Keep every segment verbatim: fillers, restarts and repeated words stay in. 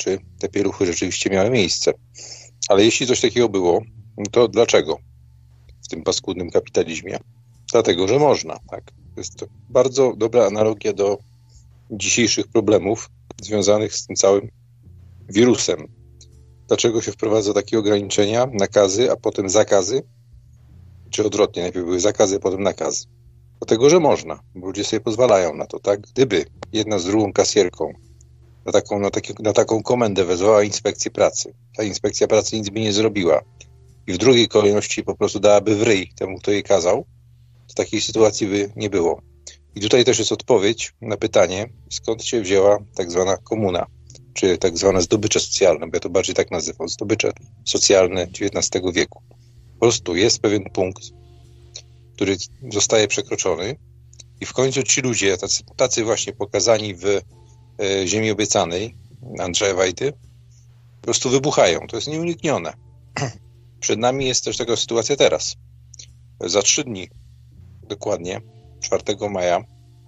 czy te pieluchy rzeczywiście miały miejsce. Ale jeśli coś takiego było, to dlaczego w tym paskudnym kapitalizmie? Dlatego, że można. Tak? To jest to bardzo dobra analogia do dzisiejszych problemów związanych z tym całym wirusem. Dlaczego się wprowadza takie ograniczenia, nakazy, a potem zakazy? Czy odwrotnie, najpierw były zakazy, a potem nakazy. Dlatego, że można, bo ludzie sobie pozwalają na to, tak? Gdyby jedna z drugą kasjerką na taką, na, taki, na taką komendę wezwała inspekcję pracy, ta inspekcja pracy nic by nie zrobiła i w drugiej kolejności po prostu dałaby w ryj temu, kto jej kazał, to takiej sytuacji by nie było. I tutaj też jest odpowiedź na pytanie, skąd się wzięła tak zwana komuna, czy tak zwane zdobycze socjalne, bo ja to bardziej tak nazywam, zdobycze socjalne dziewiętnastego wieku. Po prostu jest pewien punkt, który zostaje przekroczony i w końcu ci ludzie, tacy, tacy właśnie pokazani w e, Ziemi Obiecanej Andrzeja Wajdy, po prostu wybuchają. To jest nieuniknione. Przed nami jest też taka sytuacja teraz. Za trzy dni, dokładnie, czwartego maja,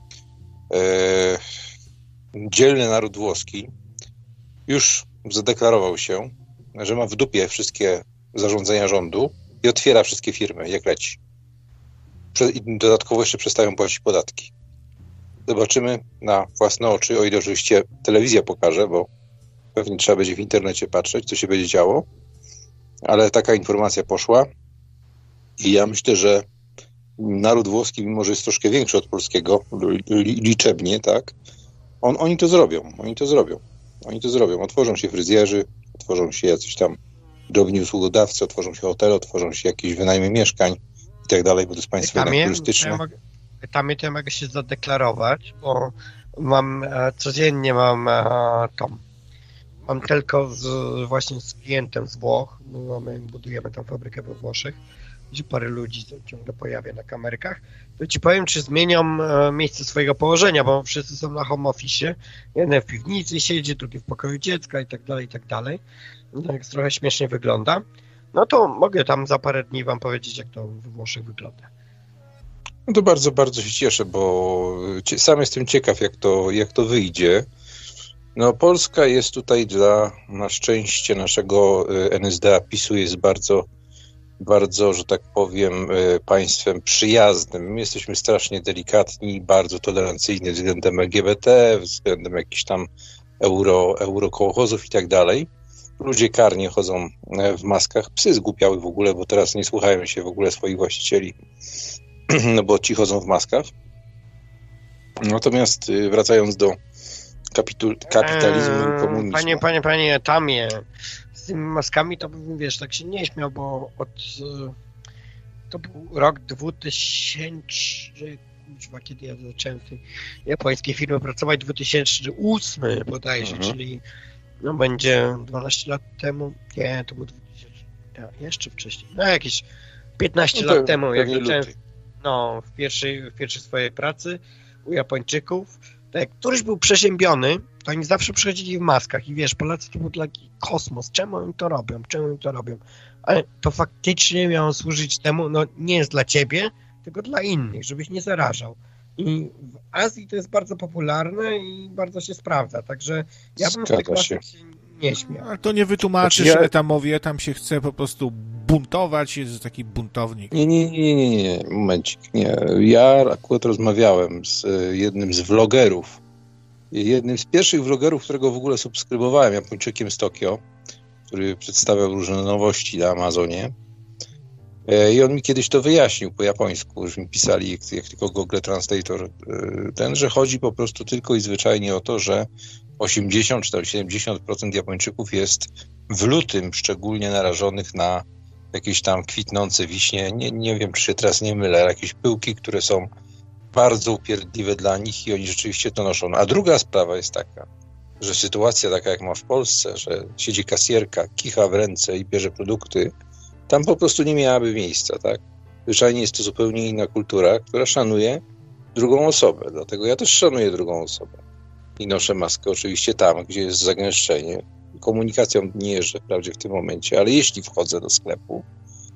e, dzielny naród włoski już zadeklarował się, że ma w dupie wszystkie zarządzenia rządu i otwiera wszystkie firmy, jak leci. I dodatkowo jeszcze przestają płacić podatki. Zobaczymy na własne oczy, o ile oczywiście telewizja pokaże, bo pewnie trzeba będzie w internecie patrzeć, co się będzie działo, ale taka informacja poszła i ja myślę, że naród włoski, mimo że jest troszkę większy od polskiego, liczebnie, tak, on, oni to zrobią, oni to zrobią, oni to zrobią. Otworzą się fryzjerzy, otworzą się jacyś tam drobni usługodawcy, otworzą się hotele, otworzą się jakieś wynajmy mieszkań i tak dalej, bo to jest państwo jednak turystyczne. Ja mogę, tam ja mogę się zadeklarować, bo mam e, codziennie mam e, tą, mam tylko z, właśnie z klientem z Włoch, my mamy, budujemy tam fabrykę we Włoszech, gdzie parę ludzi ciągle pojawia na kamerkach, to ci powiem, czy zmienią e, miejsce swojego położenia, bo wszyscy są na home office, jeden w piwnicy siedzi, drugi w pokoju dziecka i tak dalej, i tak dalej. Tak trochę śmiesznie wygląda. No to mogę tam za parę dni wam powiedzieć, jak to we Włoszech wygląda. No to bardzo, bardzo się cieszę, bo sam jestem ciekaw, jak to, jak to wyjdzie. No Polska jest tutaj dla, na szczęście naszego N S D A PiSu jest bardzo, bardzo, że tak powiem, państwem przyjaznym. My jesteśmy strasznie delikatni, bardzo tolerancyjni względem L G B T, względem jakichś tam euro, eurokołchozów i tak dalej. Ludzie karnie chodzą w maskach, psy zgłupiały w ogóle, bo teraz nie słuchają się w ogóle swoich właścicieli, no bo ci chodzą w maskach. Natomiast wracając do kapitul- kapitalizmu i komunizmu. Panie, panie, panie Tamie, z tymi maskami to bym, wiesz, tak się nie śmiał, bo od to był rok dwutysięczny, kiedy ja zacząłem w tej japońskiej firmie pracować, dwa tysiące ósmy bodajże, mhm. czyli no będzie dwanaście lat temu, nie, to był dwa tysiące, jeszcze wcześniej, no jakieś piętnaście no lat temu, jak zacząłem no, w, pierwszej, w pierwszej swojej pracy u Japończyków, to jak któryś był przeziębiony, to oni zawsze przychodzili w maskach i wiesz, Polacy to był taki kosmos, czemu oni to robią, czemu oni to robią, ale to faktycznie miało służyć temu, no nie jest dla ciebie, tylko dla innych, żebyś nie zarażał. I w Azji to jest bardzo popularne i bardzo się sprawdza, także ja bym z tych masek się nie śmiał. Ale to nie wytłumaczysz znaczy, ja... Etamowi, Etam się chce po prostu buntować, jest taki buntownik. Nie, nie, nie, nie, nie, nie, momencik, nie. Ja akurat rozmawiałem z jednym z vlogerów, jednym z pierwszych vlogerów, którego w ogóle subskrybowałem, Japończykiem z Tokio, który przedstawiał różne nowości na Amazonie. I on mi kiedyś to wyjaśnił po japońsku, już mi pisali, jak, jak tylko Google Translator, ten, że chodzi po prostu tylko i zwyczajnie o to, że osiemdziesiąt czy siedemdziesiąt procent Japończyków jest w lutym szczególnie narażonych na jakieś tam kwitnące wiśnie. Nie, nie wiem, czy się teraz nie mylę, ale jakieś pyłki, które są bardzo upierdliwe dla nich i oni rzeczywiście to noszą. A druga sprawa jest taka, że sytuacja taka jak ma w Polsce, że siedzi kasjerka, kicha w ręce i bierze produkty, tam po prostu nie miałaby miejsca, tak? Zwyczajnie jest to zupełnie inna kultura, która szanuje drugą osobę. Dlatego ja też szanuję drugą osobę. I noszę maskę oczywiście tam, gdzie jest zagęszczenie. Komunikacją nie jeżdżę wprawdzie w tym momencie, ale jeśli wchodzę do sklepu,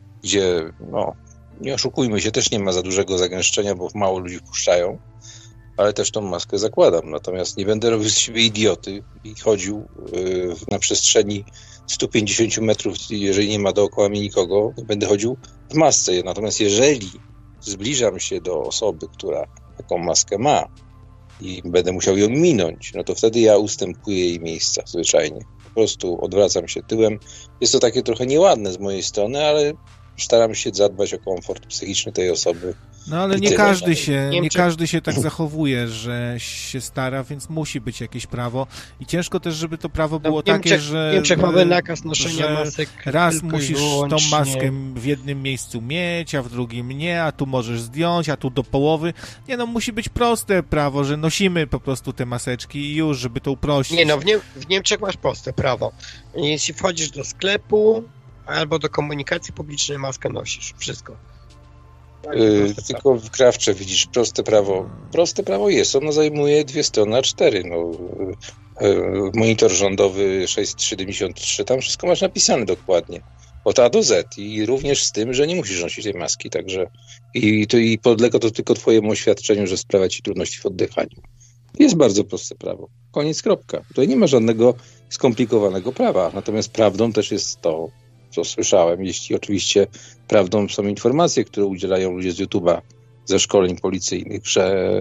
gdzie, no, nie oszukujmy się, też nie ma za dużego zagęszczenia, bo mało ludzi wpuszczają, ale też tą maskę zakładam. Natomiast nie będę robił z siebie idioty i chodził yy, na przestrzeni sto pięćdziesiąt metrów, jeżeli nie ma dookoła mnie nikogo, nie będę chodził w masce. Natomiast jeżeli zbliżam się do osoby, która taką maskę ma i będę musiał ją minąć, no to wtedy ja ustępuję jej miejsca zwyczajnie. Po prostu odwracam się tyłem. Jest to takie trochę nieładne z mojej strony, ale staram się zadbać o komfort psychiczny tej osoby. No ale I nie tyle. każdy się, Niemczech... nie każdy się tak zachowuje, że się stara, więc musi być jakieś prawo. I ciężko też, żeby to prawo było No, w Niemczech, takie, że... W Niemczech mamy nakaz noszenia że masek. raz musisz wyłącznie... tą maskę w jednym miejscu mieć, a w drugim nie, a tu możesz zdjąć, a tu do połowy. Nie no, musi być proste prawo, że nosimy po prostu te maseczki i już, żeby to uprościć. Nie no, w, Nie- w Niemczech masz proste prawo. Jeśli wchodzisz do sklepu albo do komunikacji publicznej, maskę nosisz. Wszystko. Yy, tylko w Krawcze widzisz proste prawo. Proste prawo jest, ono zajmuje dwie strony a cztery. No, yy, monitor rządowy sześćset siedemdziesiąt trzy, tam wszystko masz napisane dokładnie. Od A do Z i również z tym, że nie musisz nosić tej maski, także i, to, i podlega to tylko twojemu oświadczeniu, że sprawia ci trudności w oddychaniu. Jest bardzo proste prawo. Koniec, kropka. Tutaj nie ma żadnego skomplikowanego prawa. Natomiast prawdą też jest to, co słyszałem, jeśli oczywiście prawdą są informacje, które udzielają ludzie z YouTube'a ze szkoleń policyjnych, że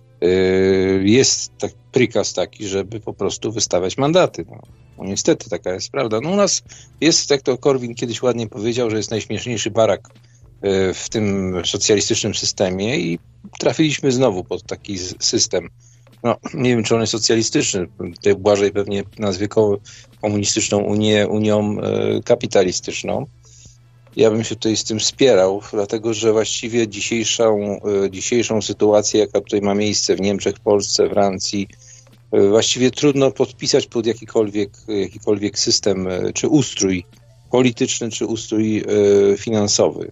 yy, jest tak, prikaz taki, żeby po prostu wystawiać mandaty. No, no niestety taka jest prawda. No u nas jest, jak to Korwin kiedyś ładnie powiedział, że jest najśmieszniejszy barak yy, w tym socjalistycznym systemie i trafiliśmy znowu pod taki system. No, nie wiem, czy on jest socjalistyczny. Tutaj Błażej pewnie nazwie komunistyczną Unię Unią e, kapitalistyczną. Ja bym się tutaj z tym spierał, dlatego że właściwie dzisiejszą, e, dzisiejszą sytuację, jaka tutaj ma miejsce w Niemczech, Polsce, Francji, e, właściwie trudno podpisać pod jakikolwiek, jakikolwiek system, e, czy ustrój polityczny, czy ustrój e, finansowy.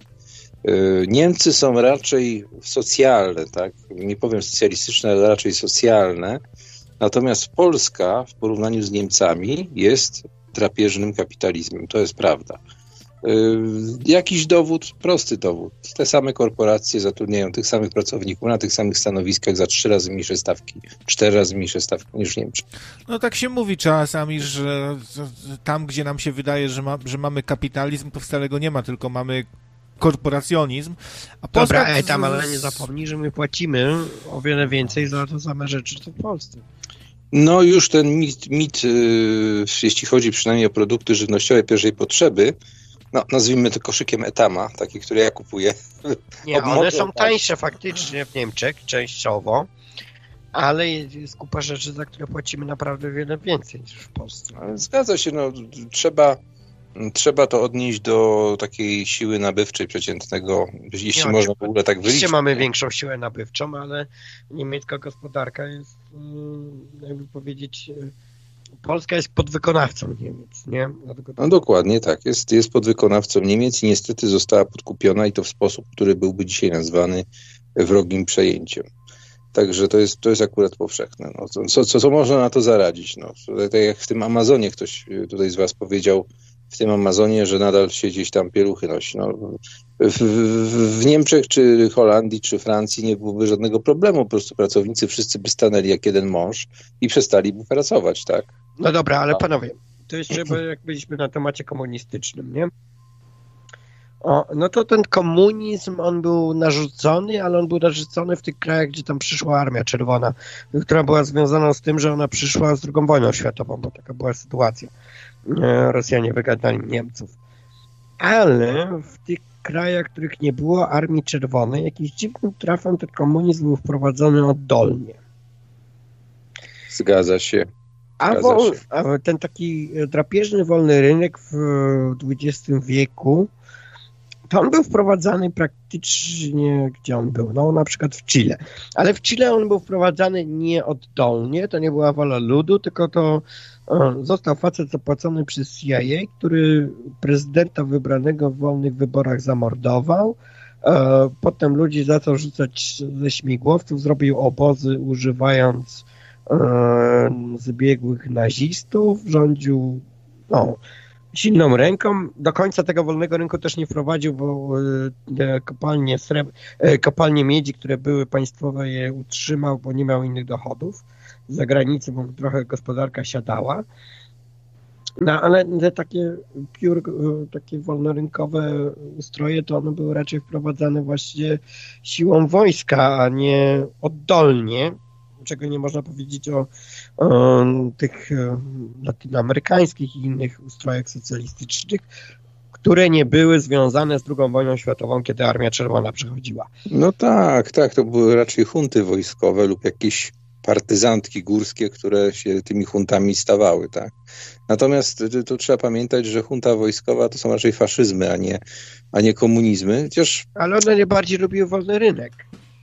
Niemcy są raczej socjalne, tak? Nie powiem socjalistyczne, ale raczej socjalne. Natomiast Polska w porównaniu z Niemcami jest drapieżnym kapitalizmem. To jest prawda. Yy, jakiś dowód? Prosty dowód. Te same korporacje zatrudniają tych samych pracowników na tych samych stanowiskach za trzy razy mniejsze stawki, cztery razy mniejsze stawki niż w Niemczech. No tak się mówi czasami, że tam, gdzie nam się wydaje, że, ma, że mamy kapitalizm, to wcale go nie ma, tylko mamy korporacjonizm. A Polska... Dobra, ej, tam, ale nie zapomnij, że my płacimy o wiele więcej za te same rzeczy, co w Polsce. No już ten mit, mit yy, jeśli chodzi przynajmniej o produkty żywnościowe pierwszej potrzeby, no nazwijmy to koszykiem Etama, takie, które ja kupuję. Nie, one są tańsze faktycznie w Niemczech, częściowo, ale jest kupa rzeczy, za które płacimy naprawdę wiele więcej niż w Polsce. Zgadza się, no trzeba Trzeba to odnieść do takiej siły nabywczej przeciętnego, jeśli nie, można w ogóle tak wyliczyć. Oczywiście mamy większą siłę nabywczą, ale niemiecka gospodarka jest, jakby powiedzieć, Polska jest podwykonawcą Niemiec, nie? Dlatego to... No dokładnie tak, jest, jest podwykonawcą Niemiec i niestety została podkupiona i to w sposób, który byłby dzisiaj nazwany wrogim przejęciem. Także to jest, to jest akurat powszechne. No, co, co, co można na to zaradzić? No, tak jak w tym Amazonie ktoś tutaj z was powiedział, w tym Amazonie, że nadal się gdzieś tam pieluchy nosi. No, w, w, w Niemczech, czy Holandii, czy Francji nie byłoby żadnego problemu. Po prostu pracownicy wszyscy by stanęli jak jeden mąż i przestaliby pracować, tak? No dobra, ale panowie, to jeszcze bo jak byliśmy na temacie komunistycznym, nie? O, no to ten komunizm, on był narzucony, ale on był narzucony w tych krajach, gdzie tam przyszła Armia Czerwona, która była związana z tym, że ona przyszła z drugą wojną światową, bo taka była sytuacja. Rosjanie wygadali Niemców. Ale w tych krajach, w których nie było Armii Czerwonej, jakimś dziwnym trafem ten komunizm był wprowadzony oddolnie. Zgadza się. A, wol, a ten taki drapieżny wolny rynek w dwudziestym wieku, to on był wprowadzany praktycznie, gdzie on był? No na przykład w Chile. Ale w Chile on był wprowadzany nie oddolnie, to nie była wola ludu, tylko to o, został facet zapłacony przez C I A, który prezydenta wybranego w wolnych wyborach zamordował. E, potem ludzi zaczął rzucać ze śmigłowców, zrobił obozy używając e, zbiegłych nazistów, rządził no, silną ręką. Do końca tego wolnego rynku też nie wprowadził, bo e, kopalnie, sreb... e, kopalnie miedzi, które były państwowe, je utrzymał, bo nie miał innych dochodów z zagranicy, bo trochę gospodarka siadała. No ale te takie piór, takie wolnorynkowe ustroje, to one były raczej wprowadzane właśnie siłą wojska, a nie oddolnie, czego nie można powiedzieć o, o tych latynoamerykańskich i innych ustrojach socjalistycznych, które nie były związane z drugą wojną światową, kiedy Armia Czerwona przychodziła. No tak, tak, to były raczej hunty wojskowe lub jakieś partyzantki górskie, które się tymi huntami stawały, tak. Natomiast tu trzeba pamiętać, że hunta wojskowa to są raczej faszyzmy, a nie, a nie komunizmy, chociaż... Ale one nie bardziej lubiły wolny rynek.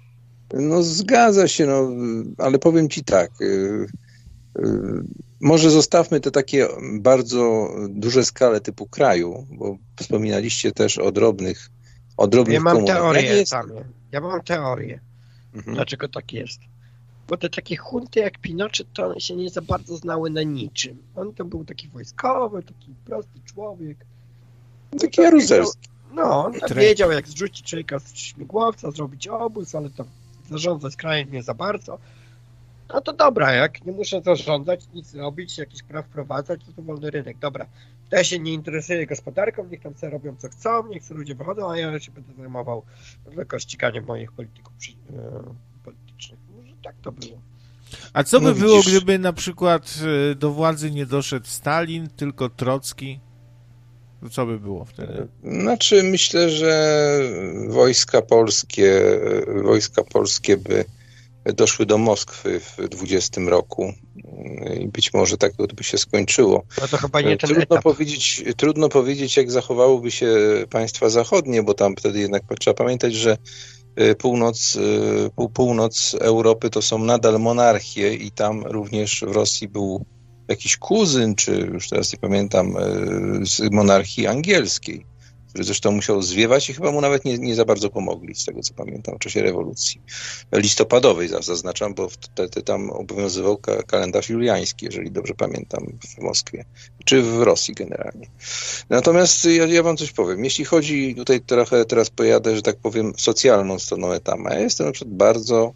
No zgadza się, no, ale powiem ci tak, yy, yy, może zostawmy te takie bardzo duże skale typu kraju, bo wspominaliście też o drobnych, o drobnych Ja mam komunach. teorię, Ja, jest... ja mam teorię, mhm. dlaczego tak jest. Bo te takie hunty jak Pinochet, to one się nie za bardzo znały na niczym. On to był taki wojskowy, taki prosty człowiek. Taki jaruzelski. No, on tak wiedział, jak zrzucić człowieka z śmigłowca, zrobić obóz, ale tam zarządzać krajem nie za bardzo. No to dobra, jak nie muszę zarządzać, nic robić, jakiś praw wprowadzać, to to wolny rynek. Dobra, ja się nie interesuję gospodarką, niech tam sobie robią co chcą, niech sobie ludzie wychodzą, a ja się będę zajmował tylko ściganiem moich polityków politycznych. Może tak to było. A co by no, było, widzisz... gdyby na przykład do władzy nie doszedł Stalin, tylko Trocki? To co by było wtedy? Znaczy, myślę, że wojska polskie, wojska polskie by doszły do Moskwy w dwudziestym roku i być może tak by się skończyło. No to chyba nie ten trudno etap. powiedzieć, trudno powiedzieć, jak zachowałyby się państwa zachodnie, bo tam wtedy jednak trzeba pamiętać, że północ, pół, północ Europy to są nadal monarchie i tam również w Rosji był jakiś kuzyn, czy już teraz nie pamiętam, z monarchii angielskiej, który zresztą musiał zwiewać i chyba mu nawet nie, nie za bardzo pomogli, z tego co pamiętam, w czasie rewolucji listopadowej, zaznaczam, bo wtedy tam obowiązywał ka- kalendarz juliański, jeżeli dobrze pamiętam, w Moskwie, czy w Rosji generalnie. Natomiast ja, ja wam coś powiem, jeśli chodzi, tutaj trochę teraz pojadę, że tak powiem, socjalną stroną etama, ja jestem na przykład bardzo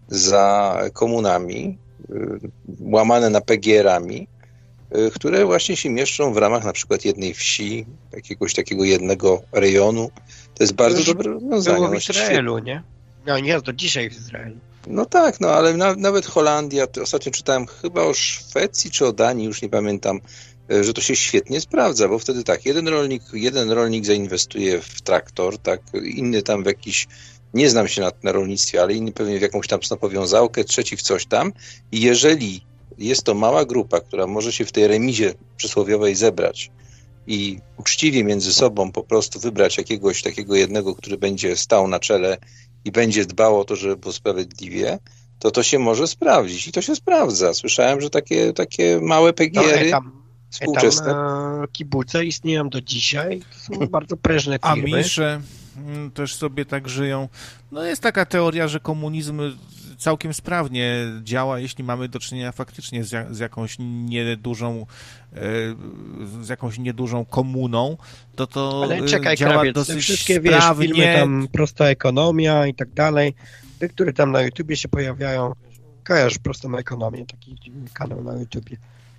za komunami, łamane na P G R-ami, które właśnie się mieszczą w ramach na przykład jednej wsi, jakiegoś takiego jednego rejonu. To jest bardzo dobre rozwiązanie. Było w Izraelu, nie? No nie, to dzisiaj w Izraelu. No tak, no ale na, nawet Holandia, ostatnio czytałem chyba o Szwecji czy o Danii, już nie pamiętam, że to się świetnie sprawdza, bo wtedy tak, jeden rolnik, jeden rolnik zainwestuje w traktor, tak, inny tam w jakiś, nie znam się na, na rolnictwie, ale inny pewnie w jakąś tam snopowiązałkę, trzeci w coś tam i jeżeli jest to mała grupa, która może się w tej remizie przysłowiowej zebrać i uczciwie między sobą po prostu wybrać jakiegoś takiego jednego, który będzie stał na czele i będzie dbał o to, żeby było sprawiedliwie, to to się może sprawdzić i to się sprawdza. Słyszałem, że takie, takie małe P G R-y no, współczesne. Tam, e, kibuce istnieją do dzisiaj. To są bardzo prężne firmy. Amisze też sobie tak żyją. No jest taka teoria, że komunizm całkiem sprawnie działa, jeśli mamy do czynienia faktycznie z, z jakąś niedużą z jakąś niedużą komuną, to to Ale czekaj, działa krawiec, dosyć wszystkie, sprawnie. Wiesz, filmy tam Prosta ekonomia i tak dalej, te, które tam na YouTubie się pojawiają. Kojarz Prostą ekonomię, taki kanał na YouTubie.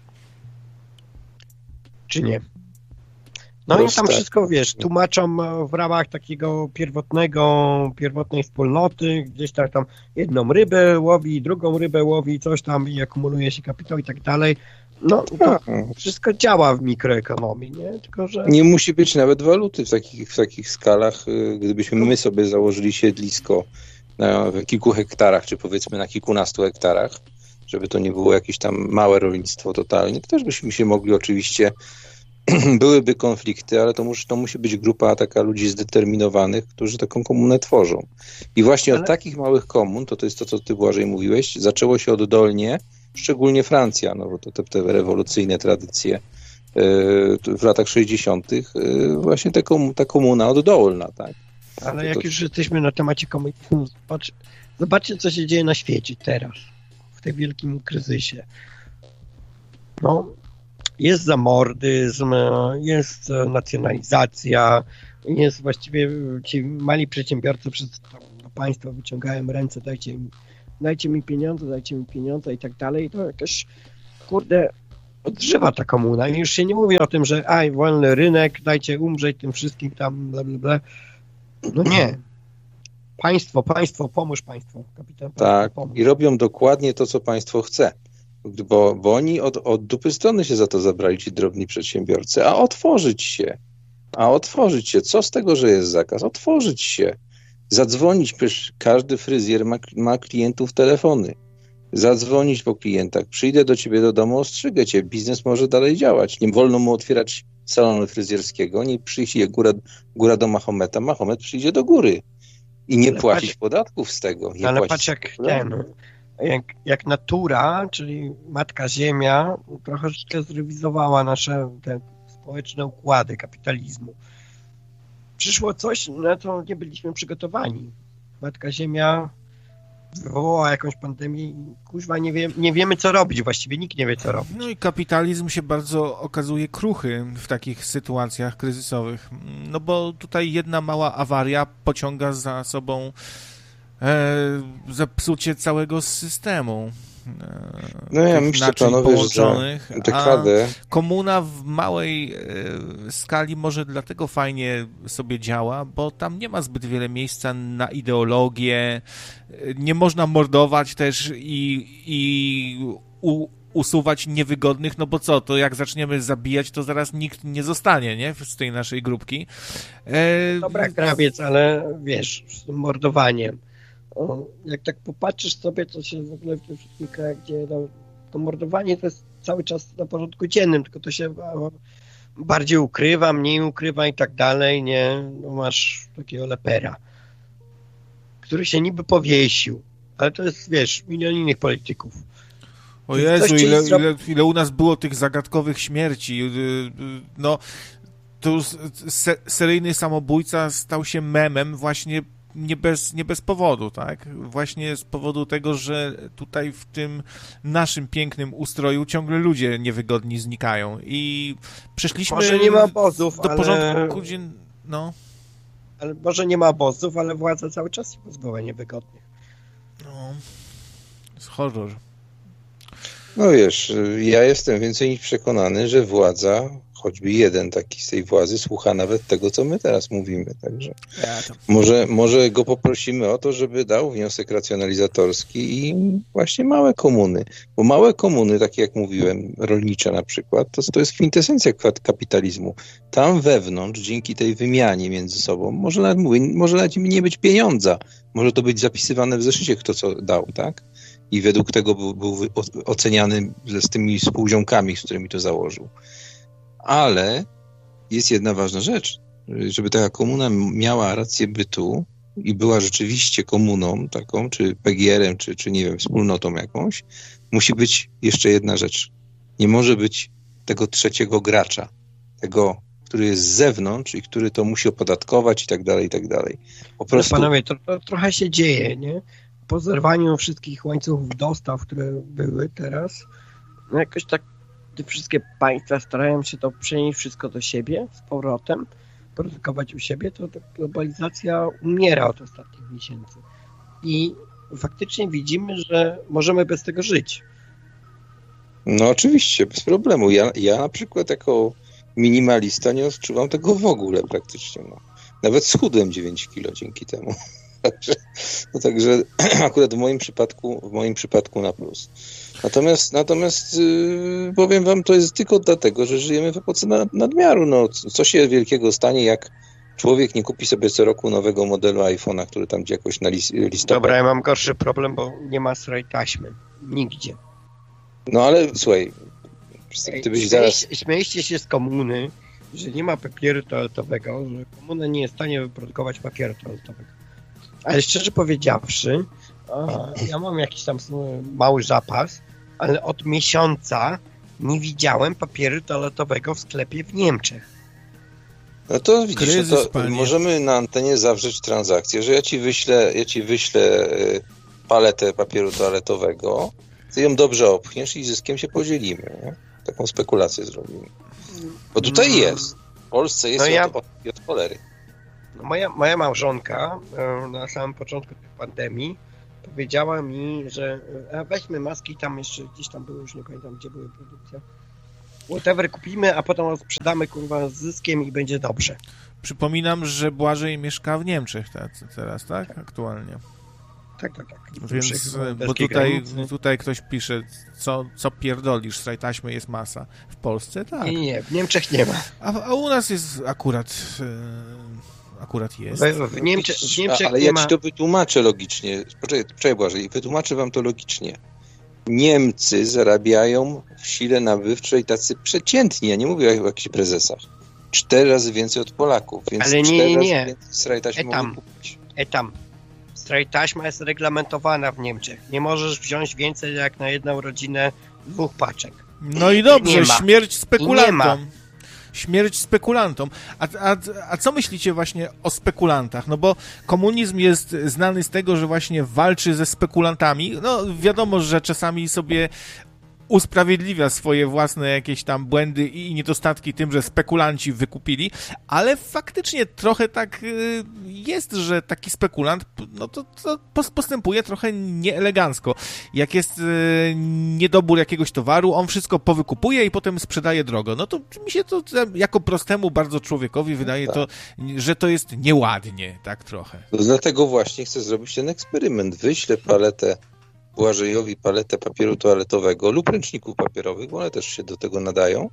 Czy nie? No Proste. I tam wszystko, wiesz, tłumaczą w ramach takiego pierwotnego, pierwotnej wspólnoty, gdzieś tam, tam jedną rybę łowi, drugą rybę łowi, coś tam i akumuluje się kapitał i tak dalej. No to wszystko działa w mikroekonomii, nie? Tylko że... Nie musi być nawet waluty w takich, w takich skalach. Gdybyśmy my sobie założyli siedlisko na kilku hektarach, czy powiedzmy na kilkunastu hektarach, żeby to nie było jakieś tam małe rolnictwo totalnie, to też byśmy się mogli oczywiście byłyby konflikty, ale to musi, to musi być grupa taka ludzi zdeterminowanych, którzy taką komunę tworzą. I właśnie ale... od takich małych komun, to to jest to, co ty, Błażej, mówiłeś, zaczęło się oddolnie, szczególnie Francja, no bo to te, te rewolucyjne tradycje yy, w latach sześćdziesiątych yy, właśnie te komu, ta komuna oddolna, tak. Ale to, jak to... już jesteśmy na temacie komunizmu, zobacz, zobaczcie, co się dzieje na świecie teraz, w tym wielkim kryzysie. No, jest zamordyzm, jest nacjonalizacja, jest właściwie ci mali przedsiębiorcy przez to państwo wyciągają ręce, dajcie mi, dajcie mi pieniądze, dajcie mi pieniądze i tak dalej. I to jakaś, kurde, odżywa ta komuna. I już się nie mówi o tym, że aj, wolny rynek, dajcie umrzeć tym wszystkim tam, bla, bla, bla. No nie. Państwo, państwo, pomóż państwo. Kapitan, tak, pomóż. I robią dokładnie to, co państwo chce. Bo, bo oni od, od dupy strony się za to zabrali, ci drobni przedsiębiorcy. A otworzyć się. A otworzyć się. Co z tego, że jest zakaz? Otworzyć się. Zadzwonić. Przecież każdy fryzjer ma, ma klientów telefony. Zadzwonić po klientach. Przyjdę do ciebie do domu, ostrzygę cię. Biznes może dalej działać. Nie wolno mu otwierać salonu fryzjerskiego. Nie przyjdzie góra, góra do Mahometa. Mahomet przyjdzie do góry. I nie ale płacić patrz, podatków z tego. Nie ale patrz jak ten, jak, jak natura, czyli Matka Ziemia, troszeczkę zrewizowała nasze te społeczne układy kapitalizmu. Przyszło coś, na co nie byliśmy przygotowani. Matka Ziemia wywołała jakąś pandemię i kuźwa nie, wie, nie wiemy, co robić. Właściwie nikt nie wie, co robić. No i kapitalizm się bardzo okazuje kruchy w takich sytuacjach kryzysowych. No bo tutaj jedna mała awaria pociąga za sobą e, zepsucie całego systemu. No ja myślę, panowie, że za dekadę... A komuna w małej e, skali może dlatego fajnie sobie działa, bo tam nie ma zbyt wiele miejsca na ideologię, nie można mordować też i, i u, usuwać niewygodnych, no bo co, to jak zaczniemy zabijać, to zaraz nikt nie zostanie, nie, z tej naszej grupki. E... Dobra, krawiec, ale wiesz, z tym mordowaniem. O, jak tak popatrzysz sobie, co się w ogóle w tych wszystkich krajach dzieje, no, to mordowanie to jest cały czas na porządku dziennym, tylko to się bardziej ukrywa, mniej ukrywa i tak dalej, nie? No masz takiego lepera, który się niby powiesił, ale to jest, wiesz, milion innych polityków. O Jezu, ile, ile, ile u nas było tych zagadkowych śmierci. No, to seryjny samobójca stał się memem właśnie nie bez, nie bez powodu, tak? Właśnie z powodu tego, że tutaj w tym naszym pięknym ustroju ciągle ludzie niewygodni znikają i przeszliśmy może nie ma obozów, do ale... porządku dzien... no. Ale może nie ma obozów, ale władza cały czas się pozbyła niewygodnych. No, jest horror. No wiesz, ja jestem więcej niż przekonany, że władza, choćby jeden taki z tej władzy, słucha nawet tego, co my teraz mówimy. Także ja to... może, może go poprosimy o to, żeby dał wniosek racjonalizatorski i właśnie małe komuny. Bo małe komuny, takie jak mówiłem, rolnicze na przykład, to, to jest kwintesencja kapitalizmu. Tam wewnątrz, dzięki tej wymianie między sobą, może nawet, mówię, może nawet nie być pieniądza. Może to być zapisywane w zeszycie, kto co dał, tak? I według tego był, był oceniany z tymi spółdziałkami, z którymi to założył. Ale jest jedna ważna rzecz. Żeby taka komuna miała rację bytu i była rzeczywiście komuną taką, czy P G R em, czy, czy nie wiem, wspólnotą jakąś, musi być jeszcze jedna rzecz. Nie może być tego trzeciego gracza, tego, który jest z zewnątrz i który to musi opodatkować i tak dalej, i tak dalej. Po prostu... No panowie, to, to trochę się dzieje, nie? Po zerwaniu wszystkich łańcuchów dostaw, które były teraz, no jakoś tak te wszystkie państwa starają się to przenieść wszystko do siebie z powrotem, produkować u siebie, to, to globalizacja umiera od ostatnich miesięcy. I faktycznie widzimy, że możemy bez tego żyć. No oczywiście, bez problemu. Ja, ja na przykład jako minimalista nie odczuwam tego w ogóle praktycznie. No. Nawet schudłem dziewięć kilo dzięki temu. Także, no także akurat w moim przypadku, w moim przypadku na plus. Natomiast, natomiast yy, powiem wam, to jest tylko dlatego, że żyjemy w epoce nad, nadmiaru. No, co się wielkiego stanie, jak człowiek nie kupi sobie co roku nowego modelu iPhone'a, który tam gdzie jakoś na list, listopad. Dobra, ja mam gorszy problem, bo nie ma srej taśmy. Nigdzie. No ale słuchaj, ty byś zaraz... Śmieliście się z komuny, że nie ma papieru toaletowego, że komuna nie jest w stanie wyprodukować papieru toaletowego. Ale szczerze powiedziawszy, ja mam jakiś tam mały zapas, ale od miesiąca nie widziałem papieru toaletowego w sklepie w Niemczech. No to widzisz, Kryzys, no to możemy na antenie zawrzeć transakcję, że ja ci wyślę, ja ci wyślę paletę papieru toaletowego, ty ją dobrze opchniesz i zyskiem się podzielimy. Nie? Taką spekulację zrobimy. Bo tutaj jest. W Polsce jest no ja... od, od, od cholery. Moja, moja małżonka na samym początku tej pandemii powiedziała mi, że a weźmy maski, tam jeszcze gdzieś tam były, już nie pamiętam, gdzie były produkcja. Whatever kupimy, a potem sprzedamy kurwa z zyskiem i będzie dobrze. Przypominam, że Błażej mieszka w Niemczech teraz, tak? Aktualnie. Tak, tak, tak. Więc, bo tutaj, tutaj ktoś pisze, co, co pierdolisz, z taśmy jest masa. W Polsce tak. Nie, nie, w Niemczech nie ma. A, a u nas jest akurat... Yy... Akurat jest. W, w, Niemcze, w Niemczech Ale nie ja ma... ci to wytłumaczę logicznie. Poczekaj, poczekaj Błażej, wytłumaczę wam to logicznie. Niemcy zarabiają w sile nabywczej tacy przeciętni, ja nie mówię o jakichś prezesach, cztery razy więcej od Polaków, więc ale nie, cztery nie, nie. razy więcej straj taśmy mogą kupić. Etam. Straj taśma jest reglamentowana w Niemczech. Nie możesz wziąć więcej jak na jedną rodzinę dwóch paczek. No i dobrze, śmierć spekulantom. Śmierć spekulantom. A, a, a co myślicie właśnie o spekulantach? No bo komunizm jest znany z tego, że właśnie walczy ze spekulantami. No wiadomo, że czasami sobie usprawiedliwia swoje własne jakieś tam błędy i niedostatki tym, że spekulanci wykupili, ale faktycznie trochę tak jest, że taki spekulant no to, to postępuje trochę nieelegancko. Jak jest niedobór jakiegoś towaru, on wszystko powykupuje i potem sprzedaje drogo. No to mi się to jako prostemu bardzo człowiekowi wydaje tak. to, że to jest nieładnie, tak trochę. No dlatego właśnie chcę zrobić ten eksperyment. Wyślę paletę Błażejowi paletę papieru toaletowego lub ręczników papierowych, bo one też się do tego nadają,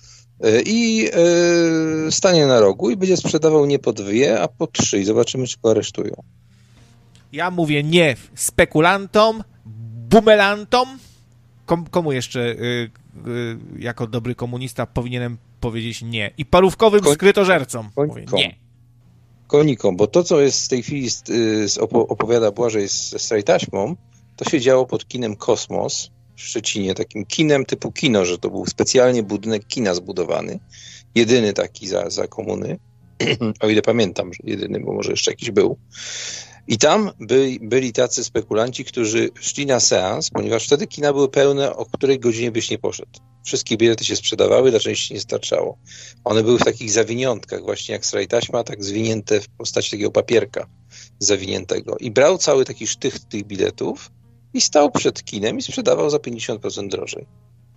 i yy, stanie na rogu i będzie sprzedawał nie po dwie, a po trzy i zobaczymy, czy go aresztują. Ja mówię nie spekulantom, bumelantom. Kom, komu jeszcze yy, yy, jako dobry komunista powinienem powiedzieć nie? I parówkowym Koń... skrytożercom. Mówię nie. Konikom, bo to, co jest w tej chwili z, z opo- opowiada Błażej ze straj taśmą, to się działo pod kinem Kosmos w Szczecinie, takim kinem typu kino, że to był specjalnie budynek kina zbudowany, jedyny taki za, za komuny, o ile pamiętam, że jedyny, bo może jeszcze jakiś był. I tam by, byli tacy spekulanci, którzy szli na seans, ponieważ wtedy kina były pełne, o której godzinie byś nie poszedł. Wszystkie bilety się sprzedawały, dla części nie starczało. One były w takich zawiniątkach, właśnie jak straj taśma, tak zwinięte w postaci takiego papierka zawiniętego. I brał cały taki sztych tych biletów i stał przed kinem i sprzedawał za pięćdziesiąt procent drożej.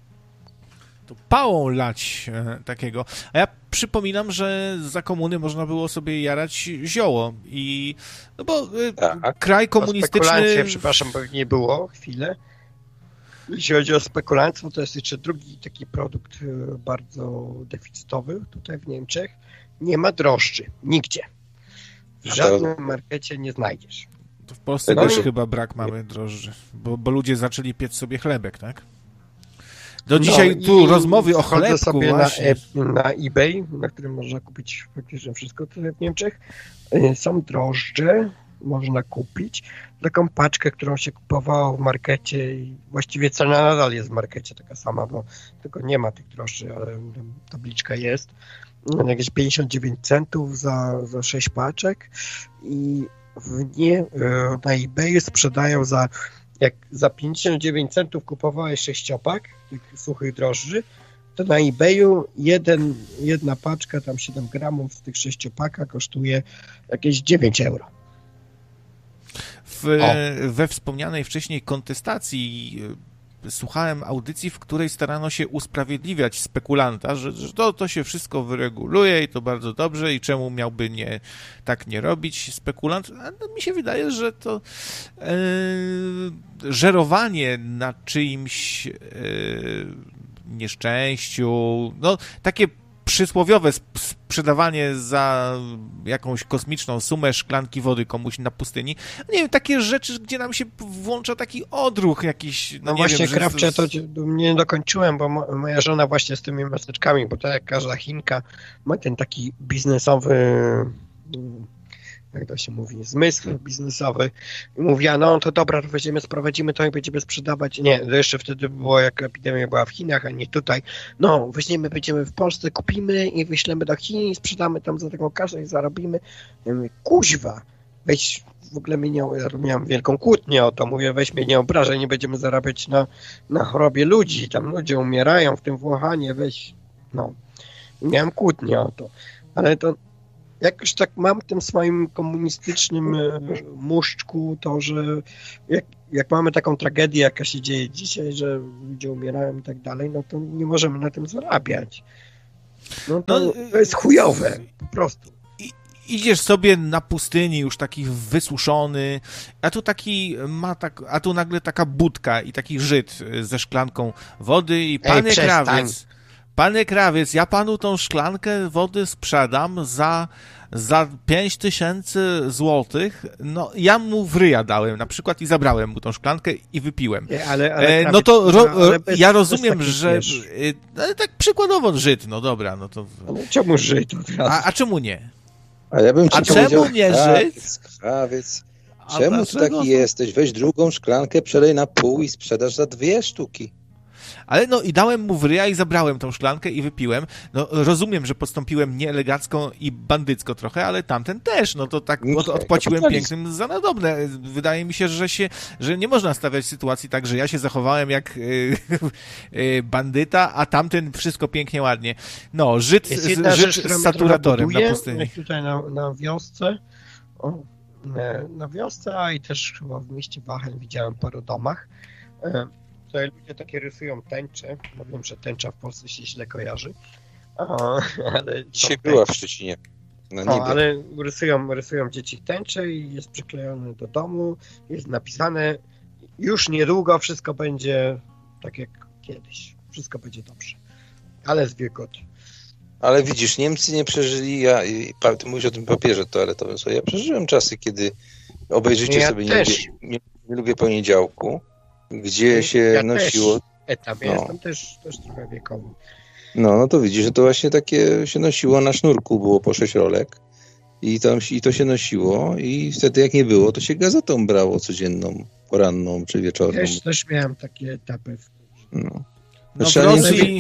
To pałą lać e, takiego. A ja przypominam, że za komuny można było sobie jarać zioło i no bo e, tak. kraj komunistyczny... Spekulacje, przepraszam, bo nie było chwilę. Jeśli chodzi o spekulację, to jest jeszcze drugi taki produkt bardzo deficytowy tutaj w Niemczech. Nie ma drożdży. Nigdzie. W żadnym markecie nie znajdziesz. To w Polsce no też i... chyba brak mamy drożdży, bo, bo ludzie zaczęli piec sobie chlebek, tak? Do dzisiaj no tu rozmowy o chlebku sobie właśnie. Na, na eBay, na którym można kupić praktycznie wszystko tutaj w Niemczech. Są drożdże, można kupić. Taką paczkę, którą się kupowało w markecie i właściwie cena nadal jest w markecie taka sama, bo tylko nie ma tych drożdży, ale tabliczka jest. Jakieś pięćdziesiąt dziewięć centów za, za sześć paczek i w nie, na eBayu sprzedają za jak za pięćdziesiąt dziewięć centów kupowałeś sześciopak tych suchych drożdży, to na eBayu jeden, jedna paczka, tam siedem gramów z tych sześciopaka kosztuje jakieś dziewięć euro. W, we wspomnianej wcześniej kontestacji słuchałem audycji, w której starano się usprawiedliwiać spekulanta, że, że to, to się wszystko wyreguluje i to bardzo dobrze i czemu miałby nie, tak nie robić spekulant. A no, mi się wydaje, że to e, żerowanie na czyimś e, nieszczęściu, no takie przysłowiowe sprzedawanie za jakąś kosmiczną sumę szklanki wody komuś na pustyni. Nie wiem, takie rzeczy, gdzie nam się włącza taki odruch jakiś. No, no nie właśnie, wiem, Krawcze, to nie dokończyłem, bo mo- moja żona właśnie z tymi maseczkami, bo tak jak każda Chinka ma ten taki biznesowy, jak to się mówi, zmysł biznesowy. I mówiła, no to dobra, to weźmiemy, sprowadzimy to i będziemy sprzedawać. Nie, to jeszcze wtedy było, jak epidemia była w Chinach, a nie tutaj. No, weźmiemy, będziemy w Polsce, kupimy i wyślemy do Chin i sprzedamy tam za taką kasę i zarobimy. Ja mówię, kuźwa, weź, w ogóle mnie nie, ja miałem wielką kłótnię o to, mówię, weź mnie nie obrażaj, nie będziemy zarabiać na, na chorobie ludzi, tam ludzie umierają w tym Wuhanie, weź, no. Miałem kłótnię o to, ale to jakoś tak mam w tym swoim komunistycznym muszczku to, że jak, jak mamy taką tragedię, jaka się dzieje dzisiaj, że ludzie umierają i tak dalej, no to nie możemy na tym zarabiać. No to, no, to jest chujowe, po prostu. Idziesz sobie na pustyni już taki wysuszony, a tu taki ma tak, a tu nagle taka budka i taki Żyd ze szklanką wody i panie krawiec, panie krawiec, ja panu tą szklankę wody sprzedam za, za pięć tysięcy złotych, no ja mu w ryja dałem na przykład i zabrałem mu tą szklankę i wypiłem. Nie, ale, ale e, no to ro, ale bez, ja rozumiem, że wiesz. e, tak przykładowo Żyd, no dobra, no to... Ale czemu Żyd? A, a czemu nie? A, ja bym ci a czemu nie krawiec, krawiec, czemu ty taki jesteś? Weź drugą szklankę, przelej na pół i sprzedasz za dwie sztuki. Ale no i dałem mu w ryja i zabrałem tą szklankę i wypiłem. No rozumiem, że postąpiłem nieelegancko i bandycko trochę, ale tamten też, no to tak od, odpłaciłem pięknym za nadobne. Wydaje mi się, że się, że nie można stawiać sytuacji tak, że ja się zachowałem jak yy, yy, bandyta, a tamten wszystko pięknie, ładnie. No, Żyd, Żyd rzecz, z saturatorem na pustyni. Tutaj na, na wiosce, o, na wiosce, a i też chyba w mieście Wachen widziałem paru domach. Tutaj ludzie takie rysują tęcze, bo wiem, że tęcza w Polsce się źle kojarzy. O, ale dzisiaj była w Szczecinie. Na o, ale rysują, rysują dzieci tęcze i jest przyklejone do domu, jest napisane, już niedługo wszystko będzie tak jak kiedyś. Wszystko będzie dobrze. Ale z wilgoci. Ale widzisz, Niemcy nie przeżyli, ja, ty mówisz o tym papierze toaletowym, ja przeżyłem czasy, kiedy obejrzyjcie ja sobie, nie lubię, nie, nie lubię poniedziałku, gdzie ja się ja nosiło... Też etap, ja no. jestem też, też trochę wiekowy. No, no to widzisz, że to właśnie takie się nosiło na sznurku, było po sześć rolek i, tam, i to się nosiło i wtedy jak nie było, to się gazetą brało codzienną, poranną czy wieczorną. Też, też miałem takie etapy. No. No w Rosji,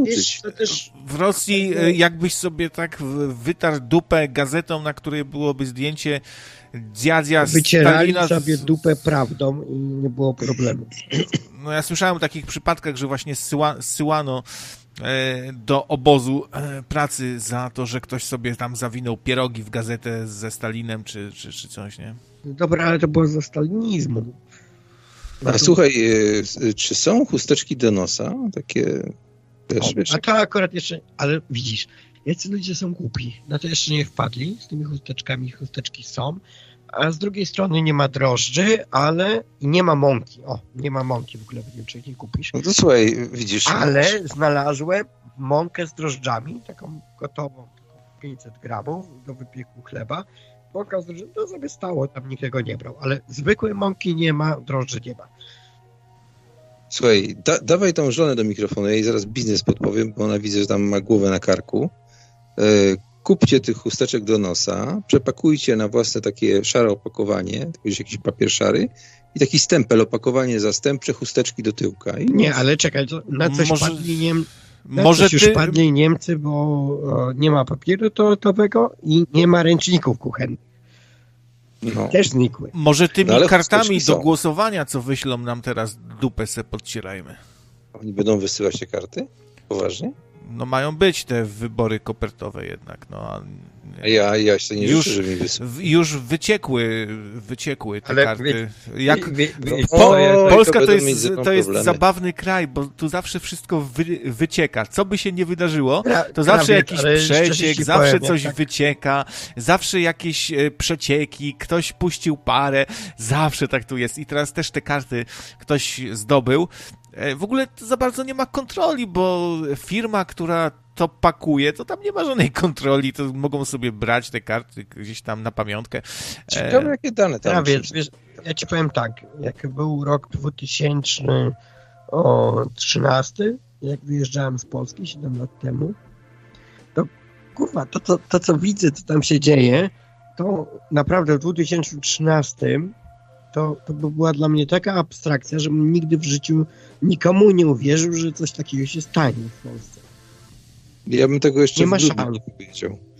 w Rosji jakbyś sobie tak wytarł dupę gazetą, na której byłoby zdjęcie dziadzia Wycierali Stalina... sobie dupę prawdą i nie było problemu. No ja słyszałem o takich przypadkach, że właśnie zsyła, zsyłano do obozu pracy za to, że ktoś sobie tam zawinął pierogi w gazetę ze Stalinem czy, czy, czy coś, nie? Dobra, ale to było za stalinizmu. A słuchaj, czy są chusteczki do nosa? Takie, wiesz, wiesz, a to akurat jeszcze, ale widzisz, jacy ludzie są głupi. Na to jeszcze nie wpadli z tymi chusteczkami, chusteczki są, a z drugiej strony nie ma drożdży, ale i nie ma mąki. O, nie ma mąki w ogóle, wiem, czy nie kupisz. No to słuchaj, widzisz. Ale znalazłem mąkę z drożdżami, taką gotową, pięćset gramów do wypieku chleba. Mąka z drożdży, to sobie stało, tam nikt tego nie brał, ale zwykłej mąki nie ma, drożdży nie ma. Słuchaj, da, dawaj tą żonę do mikrofonu, ja jej zaraz biznes podpowiem, bo ona widzę, że tam ma głowę na karku. E, kupcie tych chusteczek do nosa, przepakujcie na własne takie szare opakowanie, to jest jakiś papier szary i taki stempel, opakowanie za stempcze, chusteczki do tyłka. I nie, ale czekaj, to na coś może... padli Niem... Na może coś ty... już padli Niemcy, bo o, nie ma papieru toaletowego i nie ma ręczników kuchennych. No. Też znikły. Może tymi no, kartami do głosowania, co wyślą nam teraz, dupę se podcierajmy. Oni będą wysyłać te karty? Poważnie? No mają być te wybory kopertowe jednak. No, a ja, ja się nie już, życzę, że mi wysyła. Już wyciekły, wyciekły te ale karty. Wie, Jak, wie, wie, po, o, Polska to jest, to jest zabawny kraj, bo tu zawsze wszystko wy, wycieka. Co by się nie wydarzyło, to zawsze jakiś przeciek, zawsze powiem, coś tak. wycieka, zawsze jakieś przecieki, ktoś puścił parę, zawsze tak tu jest. I teraz też te karty ktoś zdobył. W ogóle za bardzo nie ma kontroli, bo firma, która to pakuje, to tam nie ma żadnej kontroli, to mogą sobie brać te karty gdzieś tam na pamiątkę. Ciekawe, jakie dane tam. Ja, wiesz, wiesz, ja ci powiem tak, jak był rok dwa tysiące trzynasty, jak wyjeżdżałem z Polski siedem lat temu, to kurwa, to, to, to co widzę, co tam się dzieje, to naprawdę w dwa tysiące trzynastym To, to by była dla mnie taka abstrakcja, że nigdy w życiu nikomu nie uwierzył, że coś takiego się stanie w Polsce. Ja bym tego jeszcze nie ma nie powiedział.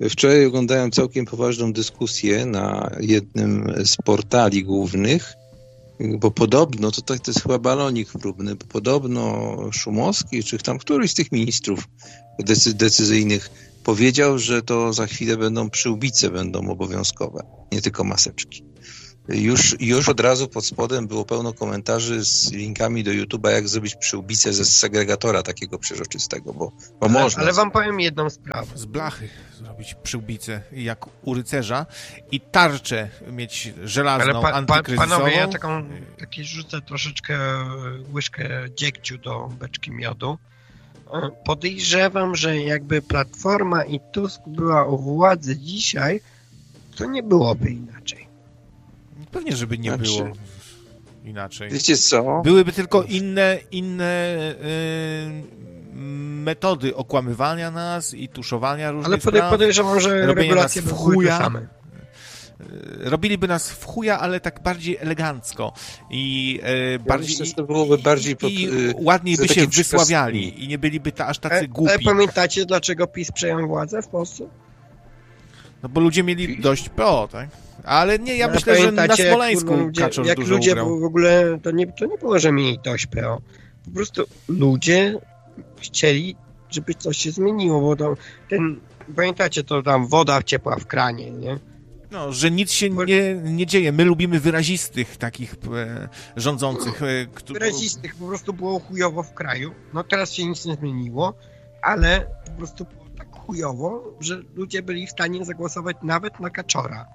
Wczoraj oglądałem całkiem poważną dyskusję na jednym z portali głównych, bo podobno, to, tak, to jest chyba balonik próbny, bo podobno Szumowski, czy tam któryś z tych ministrów decy, decyzyjnych powiedział, że to za chwilę będą przyłbice, będą obowiązkowe, nie tylko maseczki. Już, już od razu pod spodem było pełno komentarzy z linkami do YouTube'a, jak zrobić przyłbicę ze segregatora takiego przeźroczystego, bo, bo ale, można. Ale wam powiem jedną sprawę. Z blachy zrobić przyłbicę, jak u rycerza, i tarczę mieć żelazną, pa, pa, antykryzysową. Panowie, ja taką, taki rzucę troszeczkę łyżkę dziegciu do beczki miodu. Podejrzewam, że jakby Platforma i Tusk była u władzy dzisiaj, to nie byłoby inaczej. Pewnie, żeby nie znaczy, było inaczej. Wiecie co? Byłyby tylko inne, inne yy, metody okłamywania nas i tuszowania różnych Ale podej- spraw. podejrzewam, że regulacje nas w były chuja. te same. Robiliby nas w chuja, ale tak bardziej elegancko i e, Ja bardziej myślę, że to byłoby bardziej pod, i y, ładniej by się takie wysławiali przykaz- i nie byliby ta, aż tacy E, głupi. ale pamiętacie, dlaczego PiS przejął władzę w Polsce? No bo ludzie mieli dość P O, tak? Ale nie, ja Ale myślę, że na pamiętacie, Smoleńsku jak, ludzie, Kaczor jak dużo ludzie ugrał. w ogóle, to nie, to nie było, że mieli dość P O. Po prostu ludzie chcieli, żeby coś się zmieniło, bo to, ten, pamiętacie, to tam woda ciepła w kranie, nie? No, że nic się nie, nie dzieje. My lubimy wyrazistych takich e, rządzących. E, któ- Wyrazistych, po prostu było chujowo w kraju. No teraz się nic nie zmieniło, ale po prostu było tak chujowo, że ludzie byli w stanie zagłosować nawet na Kaczora.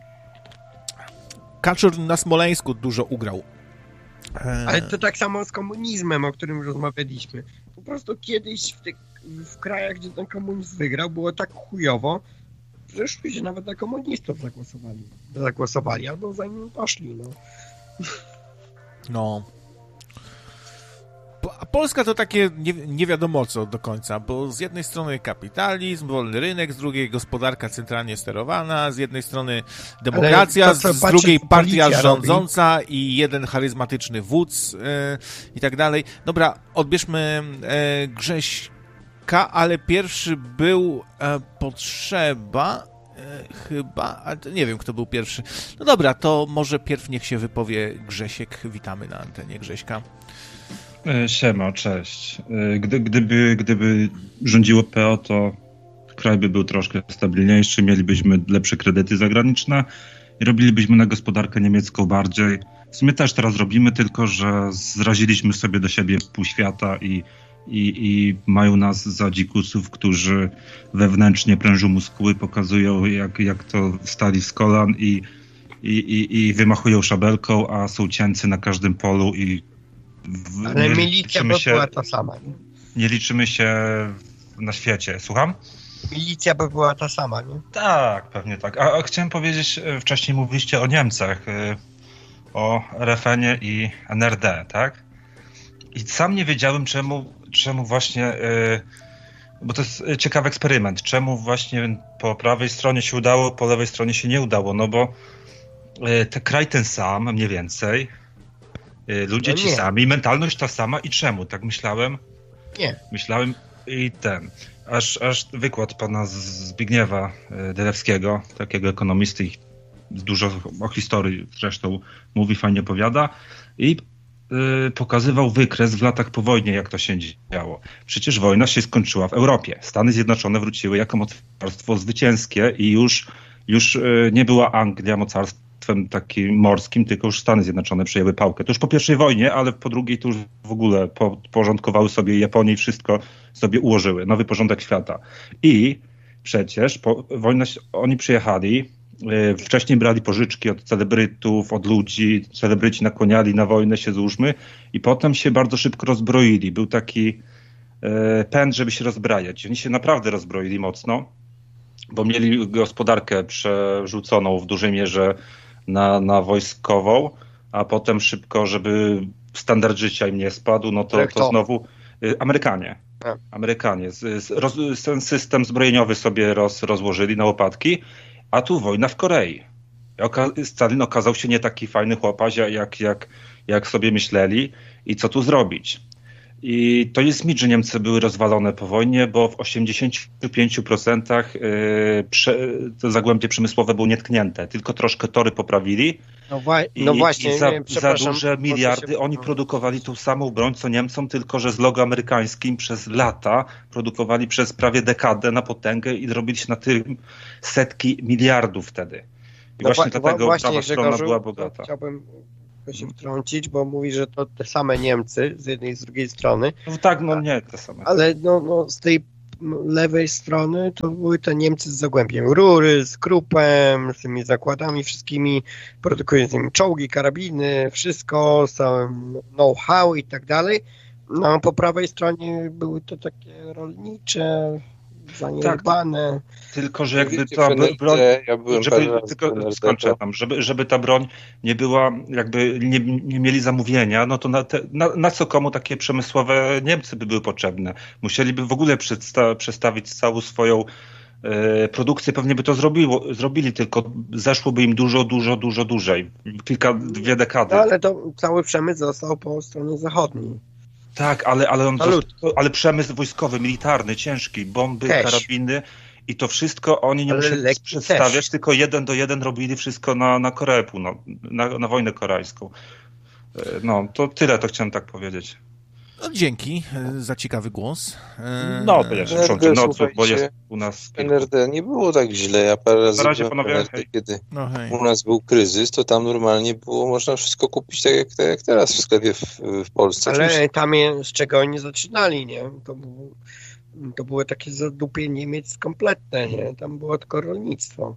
Kaczor na Smoleńsku dużo ugrał. E, Ale to tak samo z komunizmem, o którym rozmawialiśmy. Po prostu kiedyś w, tych, w krajach, gdzie ten komunizm wygrał, było tak chujowo, że już ludzie nawet na komunistów zagłosowali. Zagłosowali albo za nim poszli, no. No. Po- A Polska to takie nie, nie wiadomo co do końca, bo z jednej strony kapitalizm, wolny rynek, z drugiej gospodarka centralnie sterowana, z jednej strony demokracja, Ale to, co z patrzy, drugiej partia policja rządząca robi. I jeden charyzmatyczny wódz e, i tak dalej. Dobra, odbierzmy e, Grześka, ale pierwszy był e, Potrzeba e, chyba, ale to nie wiem kto był pierwszy. No dobra, to może pierw niech się wypowie Grzesiek. Witamy na antenie Grześka. Siema, cześć. Gdy, gdyby, gdyby rządziło P O, to kraj by był troszkę stabilniejszy, mielibyśmy lepsze kredyty zagraniczne i robilibyśmy na gospodarkę niemiecką bardziej. W sumie też teraz robimy, tylko że zraziliśmy sobie do siebie pół świata i, i, i mają nas za dzikusów, którzy wewnętrznie prężą muskuły, pokazują jak, jak to wstali z kolan i, i, i, i wymachują szabelką, a są cięcy na każdym polu i W, Ale nie milicja by się, była ta sama, nie? Nie liczymy się na świecie. Słucham? Milicja by była ta sama, nie? Tak, pewnie tak. A, a chciałem powiedzieć, wcześniej mówiliście o Niemcach, o R F N-ie i N R D, tak? I sam nie wiedziałem, czemu, czemu właśnie, bo to jest ciekawy eksperyment, czemu właśnie po prawej stronie się udało, po lewej stronie się nie udało, no bo te kraj ten sam, mniej więcej, ludzie no ci sami, mentalność ta sama i czemu? Tak myślałem? Nie. Myślałem i ten. Aż, aż wykład pana Zbigniewa Dylewskiego, takiego ekonomisty, i dużo o historii zresztą mówi, fajnie opowiada i y, pokazywał wykres w latach po wojnie, jak to się działo. Przecież wojna się skończyła w Europie. Stany Zjednoczone wróciły jako mocarstwo zwycięskie i już, już y, nie była Anglia mocarstwem takim morskim, tylko już Stany Zjednoczone przejęły pałkę. To już po pierwszej wojnie, ale po drugiej to już w ogóle porządkowały sobie Japonię i wszystko sobie ułożyły. Nowy porządek świata. I przecież po wojnie oni przyjechali, yy, wcześniej brali pożyczki od celebrytów, od ludzi, celebryci nakłaniali na wojnę, się złóżmy, i potem się bardzo szybko rozbroili. Był taki yy, pęd, żeby się rozbrajać. Oni się naprawdę rozbroili mocno, bo mieli gospodarkę przerzuconą w dużej mierze na, na wojskową, a potem szybko, żeby standard życia im nie spadł, no to, to znowu y, Amerykanie. A. Amerykanie. Z, z, roz, ten system zbrojeniowy sobie roz, rozłożyli na łopatki, a tu wojna w Korei. Oka, Stalin okazał się nie taki fajny chłopak, jak, jak, jak sobie myśleli i co tu zrobić. I to jest mit, że Niemcy były rozwalone po wojnie, bo w osiemdziesięciu pięciu procentach to zagłębie przemysłowe było nietknięte, tylko troszkę tory poprawili. No, wa- no I, właśnie, i za, nie, za duże miliardy oni produkowali tą samą broń co Niemcom, tylko że z logo amerykańskim przez lata produkowali przez prawie dekadę na potęgę i robili się na tym setki miliardów wtedy. I no właśnie wa- dlatego właśnie, prawa strona Grzegorzu, była bogata. Chciałbym się wtrącić, bo mówi, że to te same Niemcy z jednej i z drugiej strony. No tak, no nie te same. Ale no, no, z tej lewej strony to były te Niemcy z Zagłębiem Rury, z Krupem, z tymi zakładami wszystkimi, produkującymi czołgi, karabiny, wszystko, z całym know-how i tak dalej. No, po prawej stronie były to takie rolnicze, zaniedbane. Tak, tylko, że jakby Wiecie, ta N R D, broń, ja byłem żeby, parę razy tylko w N R D, skończę tam, żeby, żeby ta broń nie była, jakby nie, nie mieli zamówienia, no to na, te, na, na co komu takie przemysłowe Niemcy by były potrzebne? Musieliby w ogóle przedsta- przestawić całą swoją e, produkcję, pewnie by to zrobiło, zrobili, tylko zeszłoby im dużo, dużo, dużo dłużej. Kilka, dwie dekady. No, ale to cały przemysł został po stronie zachodniej. Tak, ale, ale, on Salut. to, ale przemysł wojskowy, militarny, ciężki, bomby, Też. karabiny i to wszystko oni nie Ale musieli leki przedstawiać, też. tylko jeden do jeden robili wszystko na, na Koreę Północną, na, na wojnę koreańską. No, to tyle to chciałem tak powiedzieć. No, dzięki e, za ciekawy głos. E, No, to ja się N R D, przyłączę, no, słuchajcie, bo jest u nas... W N R D nie było tak źle. Ja parę razy Na razie, byłem w panowie, N R D, hej. kiedy no hej. u nas był kryzys, to tam normalnie było można wszystko kupić tak jak, tak jak teraz w sklepie w, w Polsce. Ale Oczywiście tam je, z czego oni zaczynali, nie? To, był, to było takie zadupie Niemiec kompletne, nie? Tam było tylko rolnictwo.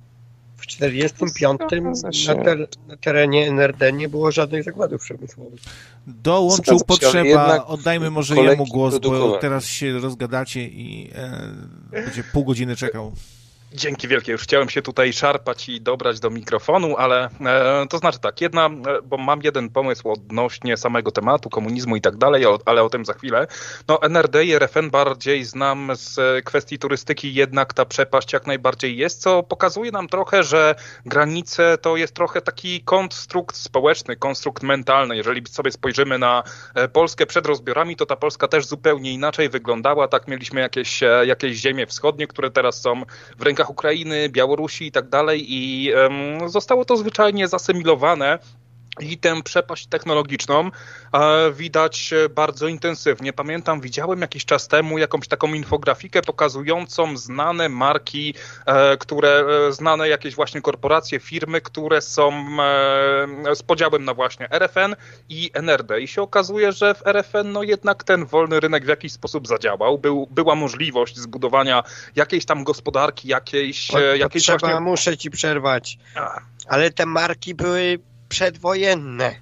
W czterdziestym piątym Zgadza się. na, ter, na terenie N R D nie było żadnych zakładów przemysłowych. Dołączył Zgadza się, ale potrzeba, jednak oddajmy może kolejki jemu głos, bo produkowane. teraz się rozgadacie i e, będzie pół godziny czekał. Dzięki wielkie. Już chciałem się tutaj szarpać i dobrać do mikrofonu, ale e, to znaczy tak, jedna, e, bo mam jeden pomysł odnośnie samego tematu, komunizmu i tak dalej, o, ale o tym za chwilę. No N R D i R F N bardziej znam z kwestii turystyki, jednak ta przepaść jak najbardziej jest, co pokazuje nam trochę, że granice to jest trochę taki konstrukt społeczny, konstrukt mentalny. Jeżeli sobie spojrzymy na e, Polskę przed rozbiorami, to ta Polska też zupełnie inaczej wyglądała. Tak, mieliśmy jakieś, e, jakieś ziemie wschodnie, które teraz są w rękach Ukrainy, Białorusi i tak dalej i um, zostało to zwyczajnie zasymilowane i tę przepaść technologiczną e, widać bardzo intensywnie. Pamiętam, widziałem jakiś czas temu jakąś taką infografikę pokazującą znane marki, e, które e, znane jakieś właśnie korporacje, firmy, które są e, z podziałem na właśnie R F N i N R D. I się okazuje, że w R F N no jednak ten wolny rynek w jakiś sposób zadziałał. Był, była możliwość zbudowania jakiejś tam gospodarki, jakiejś... Bo, e, jakiejś trzeba, właśnie... muszę ci przerwać, A. ale te marki były przedwojenne.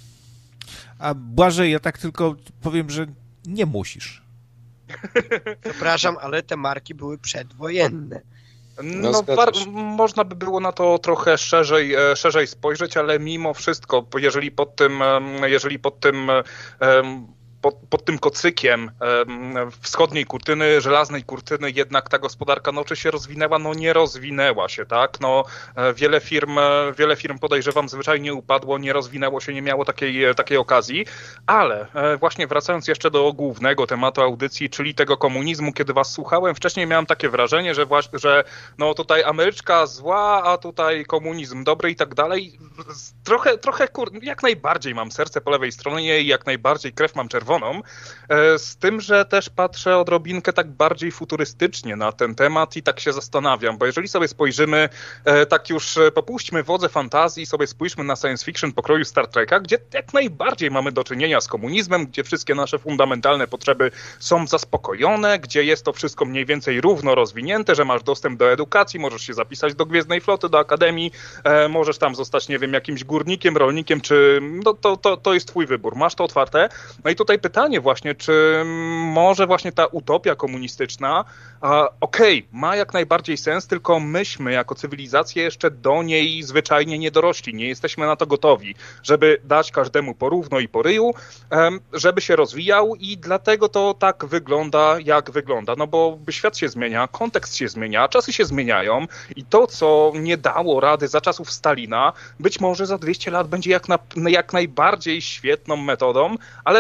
A Błażej, ja tak tylko powiem, że nie musisz. Przepraszam, ale te marki były przedwojenne. No, No, zgadza war- się. można by było na to trochę szerzej, e, szerzej spojrzeć, ale mimo wszystko, jeżeli pod tym, em, jeżeli pod tym em, Pod, pod tym kocykiem em, wschodniej kurtyny, żelaznej kurtyny jednak ta gospodarka no, czy się rozwinęła? No nie rozwinęła się, tak? No, e, wiele firm, e, wiele firm podejrzewam zwyczajnie upadło, nie rozwinęło się, nie miało takiej, e, takiej okazji, ale e, właśnie wracając jeszcze do głównego tematu audycji, czyli tego komunizmu, kiedy was słuchałem, wcześniej miałem takie wrażenie, że właśnie, że no tutaj Ameryczka zła, a tutaj komunizm dobry i tak dalej. Trochę, trochę kur... jak najbardziej mam serce po lewej stronie i jak najbardziej krew mam czerwoną, z tym, że też patrzę odrobinkę tak bardziej futurystycznie na ten temat i tak się zastanawiam, bo jeżeli sobie spojrzymy, tak już popuśćmy wodze fantazji, sobie spójrzmy na science fiction pokroju Star Treka, gdzie jak najbardziej mamy do czynienia z komunizmem, gdzie wszystkie nasze fundamentalne potrzeby są zaspokojone, gdzie jest to wszystko mniej więcej równo rozwinięte, że masz dostęp do edukacji, możesz się zapisać do Gwiezdnej Floty, do Akademii, e, możesz tam zostać, nie wiem, jakimś górnikiem, rolnikiem, czy no to, to, to jest twój wybór, masz to otwarte. No i tutaj pytanie właśnie, czy może właśnie ta utopia komunistyczna, a, okej, okay, ma jak najbardziej sens, tylko myśmy jako cywilizacja jeszcze do niej zwyczajnie nie dorośli, nie jesteśmy na to gotowi, żeby dać każdemu porówno i po ryju, em, żeby się rozwijał i dlatego to tak wygląda, jak wygląda, no bo świat się zmienia, kontekst się zmienia, czasy się zmieniają i to, co nie dało rady za czasów Stalina, być może za dwieście lat będzie jak, na, jak najbardziej świetną metodą, ale może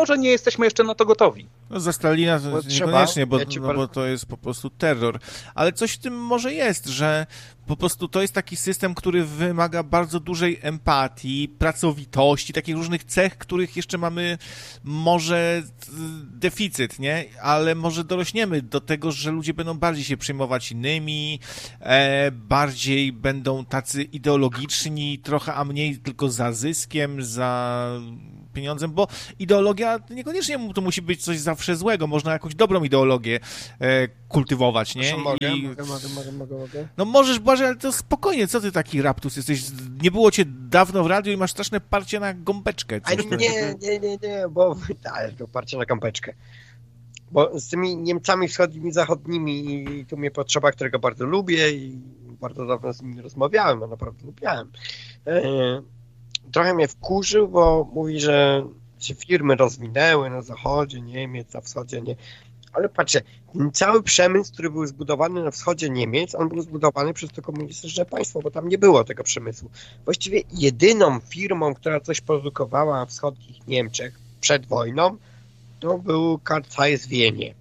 może nie jesteśmy jeszcze na to gotowi. No za Stalina Bo niekoniecznie, bo, ja ci no, bardzo- bo to jest po prostu terror. Ale coś w tym może jest, że po prostu to jest taki system, który wymaga bardzo dużej empatii, pracowitości, takich różnych cech, których jeszcze mamy może deficyt, nie? Ale może dorośniemy do tego, że ludzie będą bardziej się przejmować innymi, e, bardziej będą tacy ideologiczni, trochę, a mniej tylko za zyskiem, za pieniądzem, bo ideologia niekoniecznie to musi być coś zawsze złego, można jakąś dobrą ideologię e, kultywować, nie? Proszę, mogę, I... mogę, mogę, mogę, mogę, mogę. No możesz, Boże, ale to spokojnie, co ty taki raptus jesteś? Nie było cię dawno w radiu i masz straszne parcie na gąbeczkę. A nie, nie, nie, nie, bo ale to parcie na gąbeczkę. Bo z tymi Niemcami wschodnimi, zachodnimi i tu mnie potrzeba, którego bardzo lubię i bardzo dawno z nimi rozmawiałem, a naprawdę lubiałem. E, trochę mnie wkurzył, bo mówi, że się firmy rozwinęły na zachodzie Niemiec, na wschodzie nie. Ale patrzcie, ten cały przemysł, który był zbudowany na wschodzie Niemiec, on był zbudowany przez to komunistyczne państwo, bo tam nie było tego przemysłu. Właściwie jedyną firmą, która coś produkowała w wschodnich Niemczech przed wojną, to był Carl Zeiss w Wienie.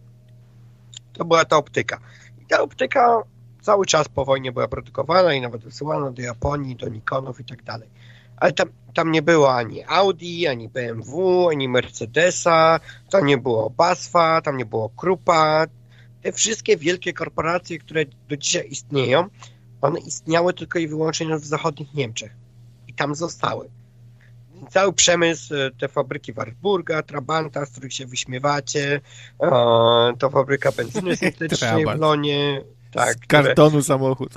To była ta optyka. I ta optyka cały czas po wojnie była produkowana i nawet wysyłana do Japonii, do Nikonów i tak dalej. Ale tam, tam nie było ani Audi, ani B M W, ani Mercedesa, tam nie było BASFa, tam nie było Kruppa. Te wszystkie wielkie korporacje, które do dzisiaj istnieją, one istniały tylko i wyłącznie w zachodnich Niemczech. I tam zostały. Cały przemysł, te fabryki Wartburga, Trabanta, z których się wyśmiewacie, to fabryka benzyny syntetycznej w Lonie. Tak, z kartonu które... samochód.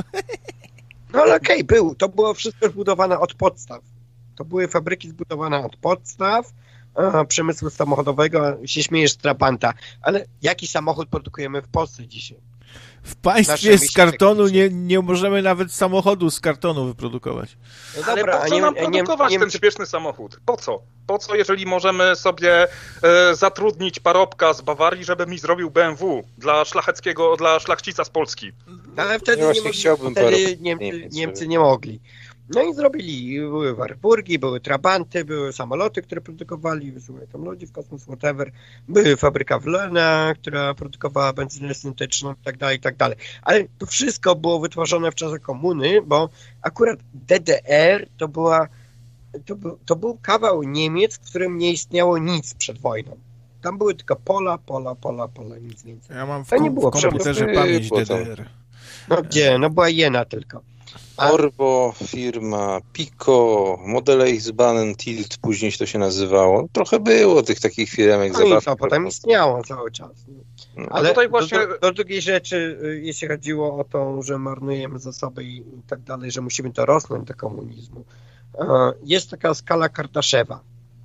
No ale okej, okay, był. To było wszystko zbudowane od podstaw. To były fabryki zbudowane od podstaw a, przemysłu samochodowego. Się śmiejesz z Trabanta. Ale jaki samochód produkujemy w Polsce dzisiaj? W państwie z kartonu nie, nie możemy nawet samochodu z kartonu wyprodukować. No dobra, ale po co nam nie, produkować nie, nie, ten śmieszny samochód? Po co? Po co, jeżeli możemy sobie e, zatrudnić parobka z Bawarii, żeby mi zrobił B M W dla szlacheckiego, dla szlachcica z Polski? Ale wtedy, nie mogli, wtedy Niemcy, Niemcy nie mogli. No i zrobili, były Wartburgi, były Trabanty, były samoloty, które produkowali, wysyłali tam ludzi w kosmos, whatever. Były fabryka w Lena, która produkowała benzynę syntetyczną i tak dalej, i tak dalej. Ale to wszystko było wytworzone w czasach komuny, bo akurat D D R to była, to był, to był kawał Niemiec, w którym nie istniało nic przed wojną. Tam były tylko pola, pola, pola, pola, nic więcej. Ja mam w, to nie było w komputerze pamięć D D R. No gdzie? No była Jena tylko. A... Orbo, firma, Pico, Model Eichsbahn, Tilt, później to się nazywało. Trochę było tych takich firmek. No i to potem istniało cały czas. No. Ale tutaj właśnie... do, do drugiej rzeczy, jeśli chodziło o to, że marnujemy zasoby i tak dalej, że musimy dorosnąć do komunizmu, jest taka skala Kardaszewa,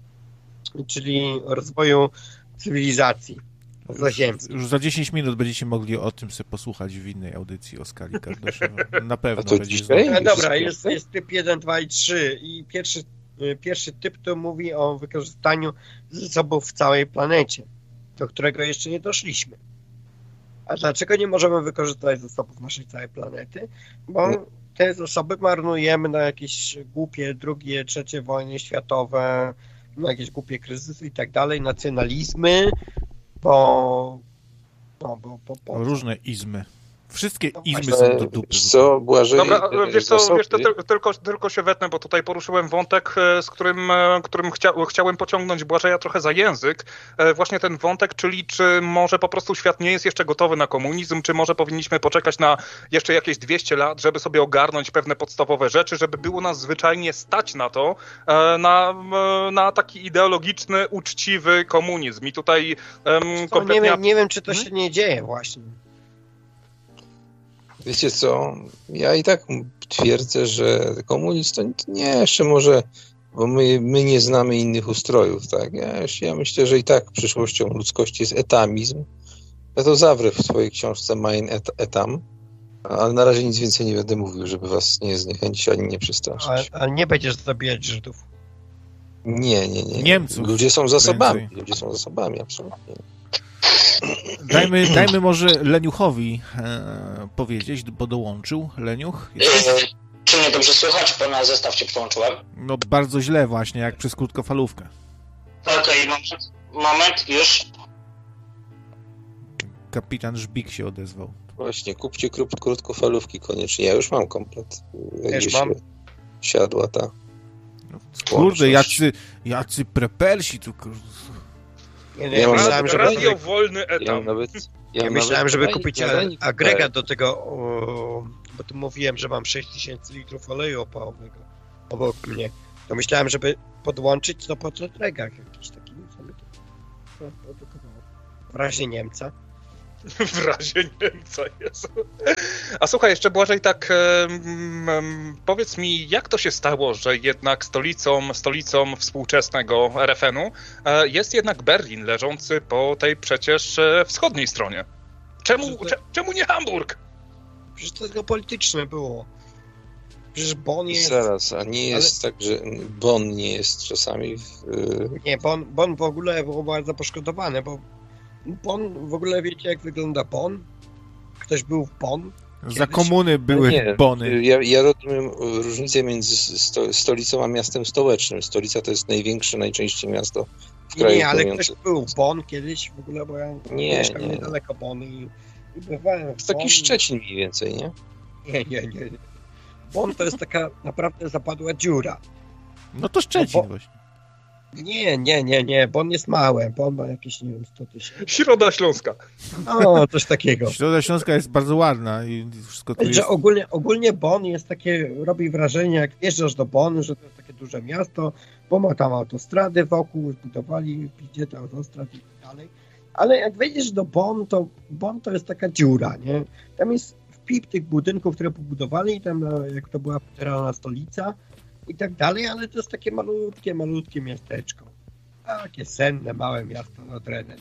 czyli rozwoju cywilizacji zaziemskiej. Już za dziesięć minut będziecie mogli o tym sobie posłuchać w innej audycji o skali Kardaszewa. Na pewno to będzie dzisiaj? No dobra, jest, jest typ jeden, dwa i trzy i pierwszy, pierwszy typ to mówi o wykorzystaniu zasobów w całej planecie, do którego jeszcze nie doszliśmy. A dlaczego nie możemy wykorzystać zasobów naszej całej planety? Bo te zasoby marnujemy na jakieś głupie drugie, trzecie wojny światowe, na jakieś głupie kryzysy i tak dalej, nacjonalizmy, bo... No, bo, bo, bo różne izmy. Wszystkie no izmy są do dupy. Co, Błażej? Dobra, wiesz co, wiesz, to tylko, tylko się wetnę, bo tutaj poruszyłem wątek, z którym, którym chcia, chciałem pociągnąć Błażeja trochę za język. Właśnie ten wątek, czyli czy może po prostu świat nie jest jeszcze gotowy na komunizm, czy może powinniśmy poczekać na jeszcze jakieś dwieście lat, żeby sobie ogarnąć pewne podstawowe rzeczy, żeby było nas zwyczajnie stać na to, na, na taki ideologiczny, uczciwy komunizm. I tutaj um, kompletnie... Nie wiem, nie wiem, czy to się nie dzieje właśnie. Wiecie co, ja i tak twierdzę, że komunizm to nie jeszcze może, bo my, my nie znamy innych ustrojów, tak? Ja, ja myślę, że i tak przyszłością ludzkości jest etamizm. Ja to zawrę w swojej książce Mein et, Etam, ale na razie nic więcej nie będę mówił, żeby was nie zniechęcić ani nie przestraszyć. Ale, ale nie będziesz zabijać Żydów. Nie, nie, nie. Niemców. Ludzie są zasobami, Prędzej. ludzie są zasobami, absolutnie. Dajmy, dajmy może Leniuchowi e, powiedzieć, bo dołączył. Leniuch? Jesteś? Czy mnie dobrze słychać? Pana zestaw się przyłączyłem. No bardzo źle właśnie, jak przez krótkofalówkę. Okej, okay, mam, moment, już. Kapitan Żbik się odezwał. Właśnie, kupcie krót, krótkofalówki koniecznie. Ja już mam komplet. Też mam. Siadła ta. No, kurde, jacy, jacy prepelsi tu. Nie, nie, Ja mam myślałem, nawet- żeby, Radio wolny Ja mam etam. nawet... ja mam myślałem, nawet żeby nadajnik- kupić nadajnik agregat do tego, o, bo tu mówiłem, że mam sześć tysięcy litrów oleju opałowego obok mnie. To myślałem, żeby podłączyć to po Tetregach jakiś taki, co mi to produkowało. W razie Niemca. W razie Niemca jest. A słuchaj, jeszcze Błażej, tak em, em, powiedz mi, jak to się stało, że jednak stolicą, stolicą współczesnego er ef en u e, jest jednak Berlin, leżący po tej przecież e, wschodniej stronie? Czemu, cze, czemu nie Hamburg? Przecież to geopolityczne było. Przecież Bonn jest... Zaraz, a nie jest tak, że Bonn nie jest czasami w... Nie, Bonn, Bonn w ogóle był bardzo poszkodowany, bo Bonn, w ogóle wiecie jak wygląda Bonn? Ktoś był w Bonn? Za komuny były nie, bony. Ja, ja rozumiem różnicę między sto, stolicą a miastem stołecznym. Stolica to jest największe najczęściej miasto w kraju. Nie, ale płynącym. ktoś był w Bonn kiedyś w ogóle, bo ja Nie, mieszkam nie. niedaleko Bonn i, i bywałem w To jest taki Bonn. Szczecin mniej więcej, nie? Nie, nie, nie. nie. Bonn to jest taka naprawdę zapadła dziura. No to Szczecin No bo- właśnie. Nie, nie, nie, nie. Bonn jest małe. Bonn ma jakieś, nie wiem, sto tysięcy. Środa Śląska. No, coś takiego. Środa Śląska jest bardzo ładna i wszystko tu jest... Że ogólnie, ogólnie Bonn jest takie, robi wrażenie, jak wjeżdżasz do Bonn, że to jest takie duże miasto, bo ma tam autostrady wokół, zbudowali, idzie te autostrady i tak dalej. Ale jak wejdziesz do Bonn, to Bonn to jest taka dziura, nie? Tam jest wpip tych budynków, które pobudowali, tam no, jak to była federalna stolica i tak dalej, ale to jest takie malutkie, malutkie miasteczko. Takie senne, małe miasto nad Renem.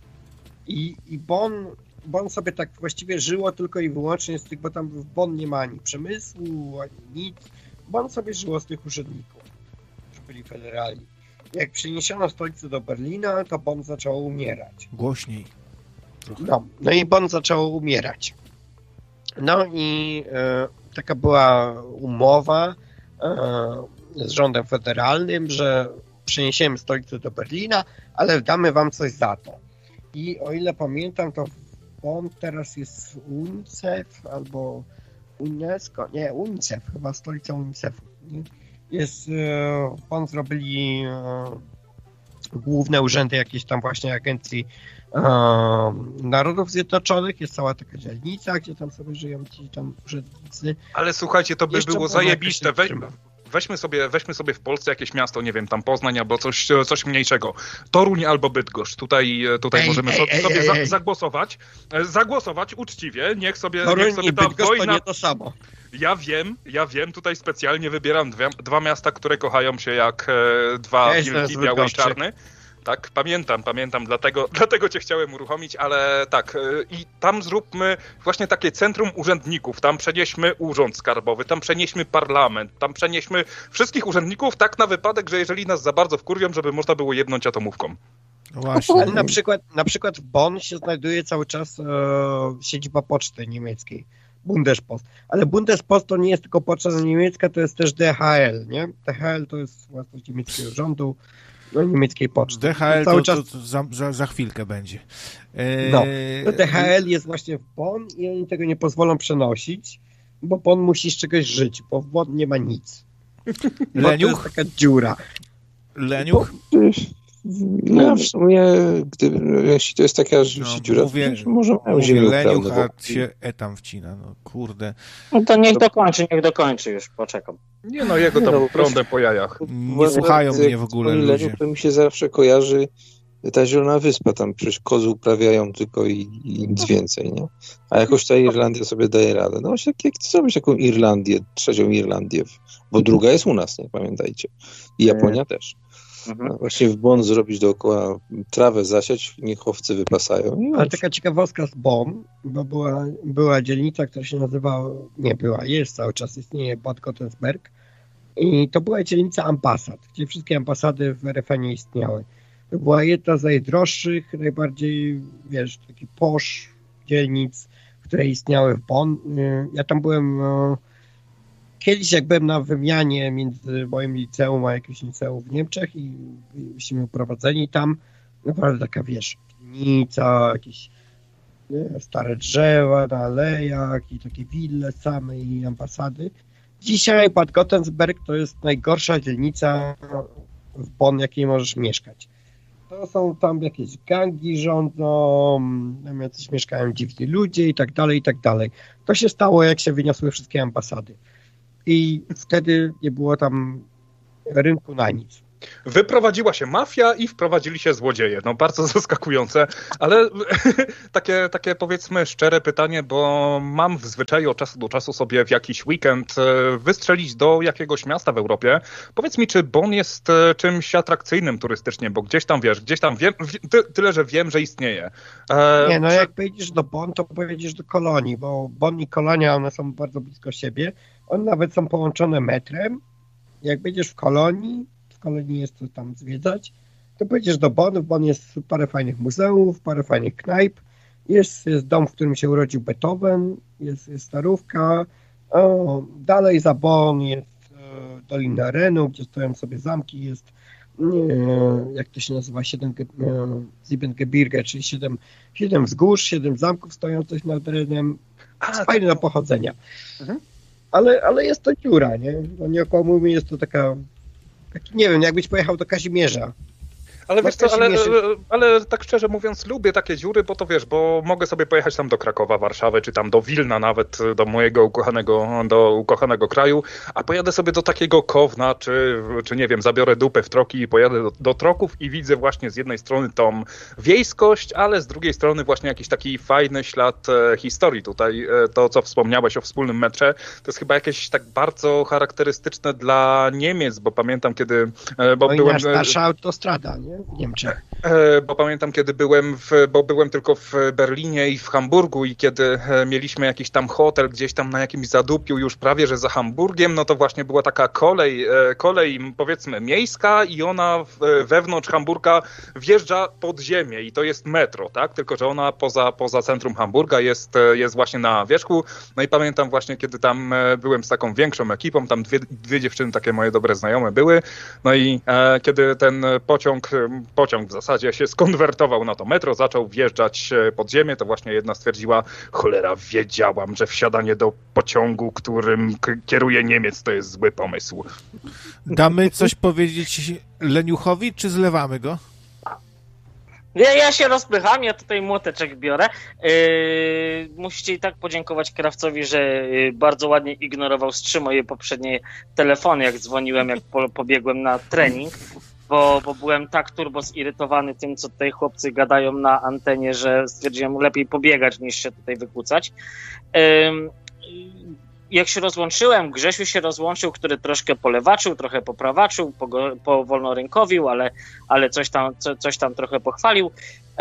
I, i Bonn, Bonn sobie tak właściwie żyło tylko i wyłącznie z tych, bo tam w Bonn nie ma ani przemysłu, ani nic. Bonn sobie żyło z tych urzędników, którzy byli federalni. Jak przeniesiono stolicę do Berlina, to Bonn zaczęło umierać. Głośniej. Trochę. No, no i Bonn zaczęło umierać. No i e, taka była umowa e, z rządem federalnym, że przeniesiemy stolicę do Berlina, ale damy wam coś za to. I o ile pamiętam, to Bonn teraz jest UNICEF albo UNESCO, nie, UNICEF, chyba stolica UNICEF-u. Nie? Jest, e, Bonn zrobili e, główne urzędy jakiejś tam właśnie agencji e, Narodów Zjednoczonych, jest cała taka dzielnica, gdzie tam sobie żyją ci tam urzędnicy. Ale słuchajcie, to by Jeszcze było można zajebiste. jakoś się Weź, weźmy, sobie, weźmy sobie w Polsce jakieś miasto, nie wiem, tam Poznań albo coś, coś mniejszego. Toruń albo Bydgoszcz. Tutaj, tutaj Ej, możemy ej, sobie, ej, sobie ej, za, ej. zagłosować. E, Zagłosować uczciwie. Niech sobie, Toruń niech sobie i ta Bydgoszcz to wojna... nie to samo. Ja wiem, ja wiem, tutaj specjalnie wybieram dwie, dwa miasta, które kochają się jak e, dwa Ja jestem wilki, z biały i Bydgoszczy. czarny. Tak, pamiętam, pamiętam, dlatego, dlatego cię chciałem uruchomić, ale tak, e, i tam zróbmy właśnie takie centrum urzędników, tam przenieśmy urząd skarbowy, tam przenieśmy parlament, tam przenieśmy wszystkich urzędników tak na wypadek, że jeżeli nas za bardzo wkurwią, żeby można było jebnąć atomówką. No właśnie. Ale na przykład, na przykład w Bonn się znajduje cały czas e, siedziba poczty niemieckiej, Bundespost. Ale Bundespost to nie jest tylko poczta niemiecka, to jest też D H L, nie? D H L to jest własność niemieckiego rządu, no, niemieckiej poczty. D H L cały to, czas... to, to za, za, za chwilkę będzie. E... No, to D H L jest właśnie w Bonn i oni tego nie pozwolą przenosić, bo Bonn musi z czegoś żyć, bo w Bonn nie ma nic. Bonn to Leniuch? jest taka dziura. Leniuch? No w sumie, gdyby, jeśli to jest taka rzeczywiście No, dziura, mówię- to może mają Mówię ziemię leniuch, uprawną. a się etam wcina. No kurde. No to niech dokończy, niech dokończy już, poczekam. Nie no, jego tam No, prądem po jajach. Nie słuchają mnie w ogóle ludzie. To mi się zawsze kojarzy ta Zielona Wyspa, tam przecież kozy uprawiają tylko i, i nic więcej, nie? A jakoś ta Irlandia sobie daje radę. No właśnie, jak chcesz zrobić taką Irlandię, trzecią Irlandię, bo druga jest u nas, nie pamiętajcie. I Japonia też. Mhm. No, właśnie w Bonn zrobić dookoła trawę zasiać, niech owce wypasają. I Ale już. taka ciekawostka z Bonn, bo była, była dzielnica, która się nazywała, nie była, jest cały czas, istnieje Bad Godesberg i to była dzielnica ambasad, gdzie wszystkie ambasady w er ef ie nie istniały. To była jedna z najdroższych, najbardziej, wiesz, taki posz dzielnic, które istniały w Bonn. Ja tam byłem no, kiedyś, jak byłem na wymianie między moim liceum a jakimś liceum w Niemczech i byliśmy uprowadzeni tam, naprawdę taka, wiesz, winnica, jakieś nie, stare drzewa na alejach i takie wille same i ambasady. Dzisiaj Bad Godesberg to jest najgorsza dzielnica w Bonn, jakiej możesz mieszkać. To są tam jakieś gangi rządzą, tam jacyś mieszkają dziwni ludzie i tak dalej, i tak dalej. To się stało, jak się wyniosły wszystkie ambasady. I wtedy nie było tam rynku na nic. Wyprowadziła się mafia i wprowadzili się złodzieje. No bardzo zaskakujące, ale takie, takie powiedzmy szczere pytanie, bo mam w zwyczaju od czasu do czasu sobie w jakiś weekend wystrzelić do jakiegoś miasta w Europie. Powiedz mi, czy Bonn jest czymś atrakcyjnym turystycznie, bo gdzieś tam wiesz, gdzieś tam wiem, ty, tyle, że wiem, że istnieje. E, Nie, no czy... jak pojedziesz do Bonn, to pojedziesz do Kolonii, bo Bonn i Kolonia, one są bardzo blisko siebie. One nawet są połączone metrem. Jak będziesz w Kolonii, w Kolonii jest co tam zwiedzać, to pojedziesz do Bonn. W Bonn jest parę fajnych muzeów, parę fajnych knajp. Jest, jest dom, w którym się urodził Beethoven, jest, jest starówka. O, dalej za Bonn jest e, Dolina Renu, gdzie stoją sobie zamki, jest e, jak to się nazywa, siedem e, Siebengebirge, czyli siedem, siedem wzgórz, siedem zamków stojących nad Renem. Jest fajne do pochodzenia. Mhm. Ale, ale jest to dziura, nie? No nie okłamujmy, jest to taka, taki, nie wiem, jakbyś pojechał do Kazimierza. Ale wiesz co, ale, ale tak szczerze mówiąc lubię takie dziury, bo to wiesz, bo mogę sobie pojechać tam do Krakowa, Warszawy, czy tam do Wilna nawet, do mojego ukochanego, do ukochanego kraju, a pojadę sobie do takiego Kowna, czy, czy nie wiem, zabiorę dupę w troki i pojadę do, do Troków i widzę właśnie z jednej strony tą wiejskość, ale z drugiej strony właśnie jakiś taki fajny ślad e, historii tutaj. E, to, co wspomniałeś o wspólnym metrze, to jest chyba jakieś tak bardzo charakterystyczne dla Niemiec, bo pamiętam kiedy... E, bo no byłem, i nasza autostrada, nie? W Niemczech. Bo pamiętam, kiedy byłem, w, bo byłem tylko w Berlinie i w Hamburgu i kiedy mieliśmy jakiś tam hotel gdzieś tam na jakimś zadupiu już prawie, że za Hamburgiem, no to właśnie była taka kolej, kolej powiedzmy miejska i ona wewnątrz Hamburga wjeżdża pod ziemię i to jest metro, tak? Tylko że ona poza, poza centrum Hamburga jest, jest właśnie na wierzchu. No i pamiętam właśnie, kiedy tam byłem z taką większą ekipą, tam dwie, dwie dziewczyny takie moje dobre znajome były, no i e, kiedy ten pociąg Pociąg w zasadzie się skonwertował na to metro, zaczął wjeżdżać pod ziemię, to właśnie jedna stwierdziła, cholera, wiedziałam, że wsiadanie do pociągu, którym k- kieruje Niemiec, to jest zły pomysł. Damy coś powiedzieć Leniuchowi, czy zlewamy go? Ja, ja się rozpycham, ja tutaj młoteczek biorę. Yy, musicie i tak podziękować krawcowi, że yy, bardzo ładnie ignorował z trzy moje poprzednie telefony, jak dzwoniłem, jak po, pobiegłem na trening. Bo, bo byłem tak turbo zirytowany tym, co tutaj chłopcy gadają na antenie, że stwierdziłem, lepiej pobiegać niż się tutaj wykłócać. Ym, jak się rozłączyłem, Grzesiu się rozłączył, który troszkę polewaczył, trochę poprawaczył, powolnorynkowił, ale, ale coś tam, co, coś tam trochę pochwalił. Yy,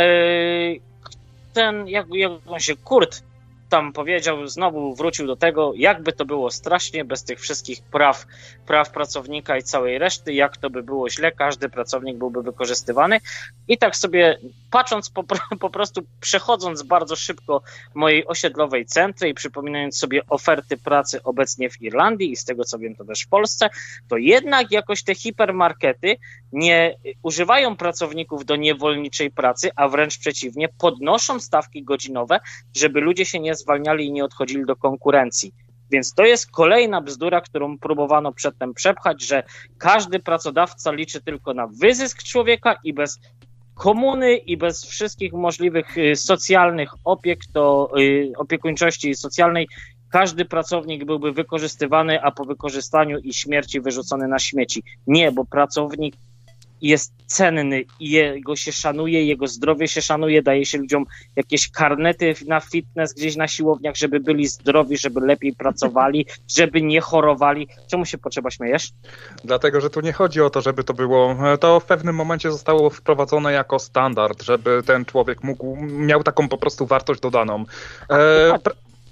ten, jak, jak on się, Kurt tam powiedział, znowu wrócił do tego, jakby to było strasznie bez tych wszystkich praw, praw pracownika i całej reszty, jak to by było źle, każdy pracownik byłby wykorzystywany. I tak sobie patrząc, po, po prostu przechodząc bardzo szybko mojej osiedlowej centry i przypominając sobie oferty pracy obecnie w Irlandii i z tego co wiem to też w Polsce, to jednak jakoś te hipermarkety nie używają pracowników do niewolniczej pracy, a wręcz przeciwnie, podnoszą stawki godzinowe, żeby ludzie się nie zwalniali i nie odchodzili do konkurencji. Więc to jest kolejna bzdura, którą próbowano przedtem przepchać, że każdy pracodawca liczy tylko na wyzysk człowieka i bez komuny i bez wszystkich możliwych socjalnych opiek, to opiekuńczości socjalnej każdy pracownik byłby wykorzystywany, a po wykorzystaniu i śmierci wyrzucony na śmieci. Nie, bo pracownik jest cenny i jego się szanuje, jego zdrowie się szanuje, daje się ludziom jakieś karnety na fitness gdzieś na siłowniach, żeby byli zdrowi, żeby lepiej pracowali, żeby nie chorowali. Czemu się potrzeba śmiejesz? Dlatego, że tu nie chodzi o to, żeby to było, to w pewnym momencie zostało wprowadzone jako standard, żeby ten człowiek mógł, miał taką po prostu wartość dodaną. E, pra-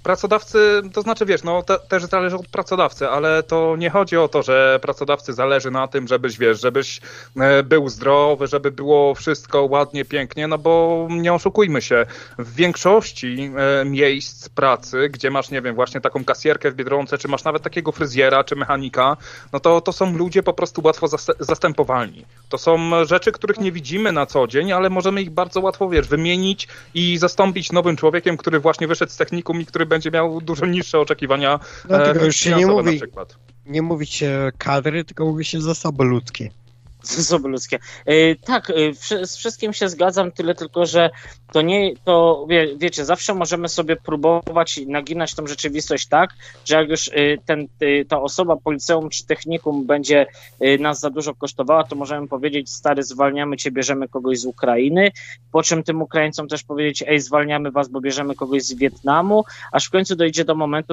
pracodawcy, to znaczy wiesz, no te, też zależy od pracodawcy, ale to nie chodzi o to, że pracodawcy zależy na tym, żebyś, wiesz, żebyś e, był zdrowy, żeby było wszystko ładnie, pięknie, no bo nie oszukujmy się, w większości e, miejsc pracy, gdzie masz, nie wiem, właśnie taką kasjerkę w Biedronce, czy masz nawet takiego fryzjera, czy mechanika, no to to są ludzie po prostu łatwo zas- zastępowalni. To są rzeczy, których nie widzimy na co dzień, ale możemy ich bardzo łatwo, wiesz, wymienić i zastąpić nowym człowiekiem, który właśnie wyszedł z technikum i który będzie miał dużo niższe oczekiwania. No tylko już się nie mówi, na przykład. nie mówi się kadry, tylko mówi się zasoby ludzkie. Zasoby ludzkie. Yy, tak, yy, z wszystkim się zgadzam, tyle tylko, że to nie, to wie, wiecie, zawsze możemy sobie próbować naginać tą rzeczywistość tak, że jak już yy, ten, yy, ta osoba po liceum czy technikum będzie yy, nas za dużo kosztowała, to możemy powiedzieć, stary, zwalniamy cię, bierzemy kogoś z Ukrainy, po czym tym Ukraińcom też powiedzieć, ej, zwalniamy was, bo bierzemy kogoś z Wietnamu, aż w końcu dojdzie do momentu,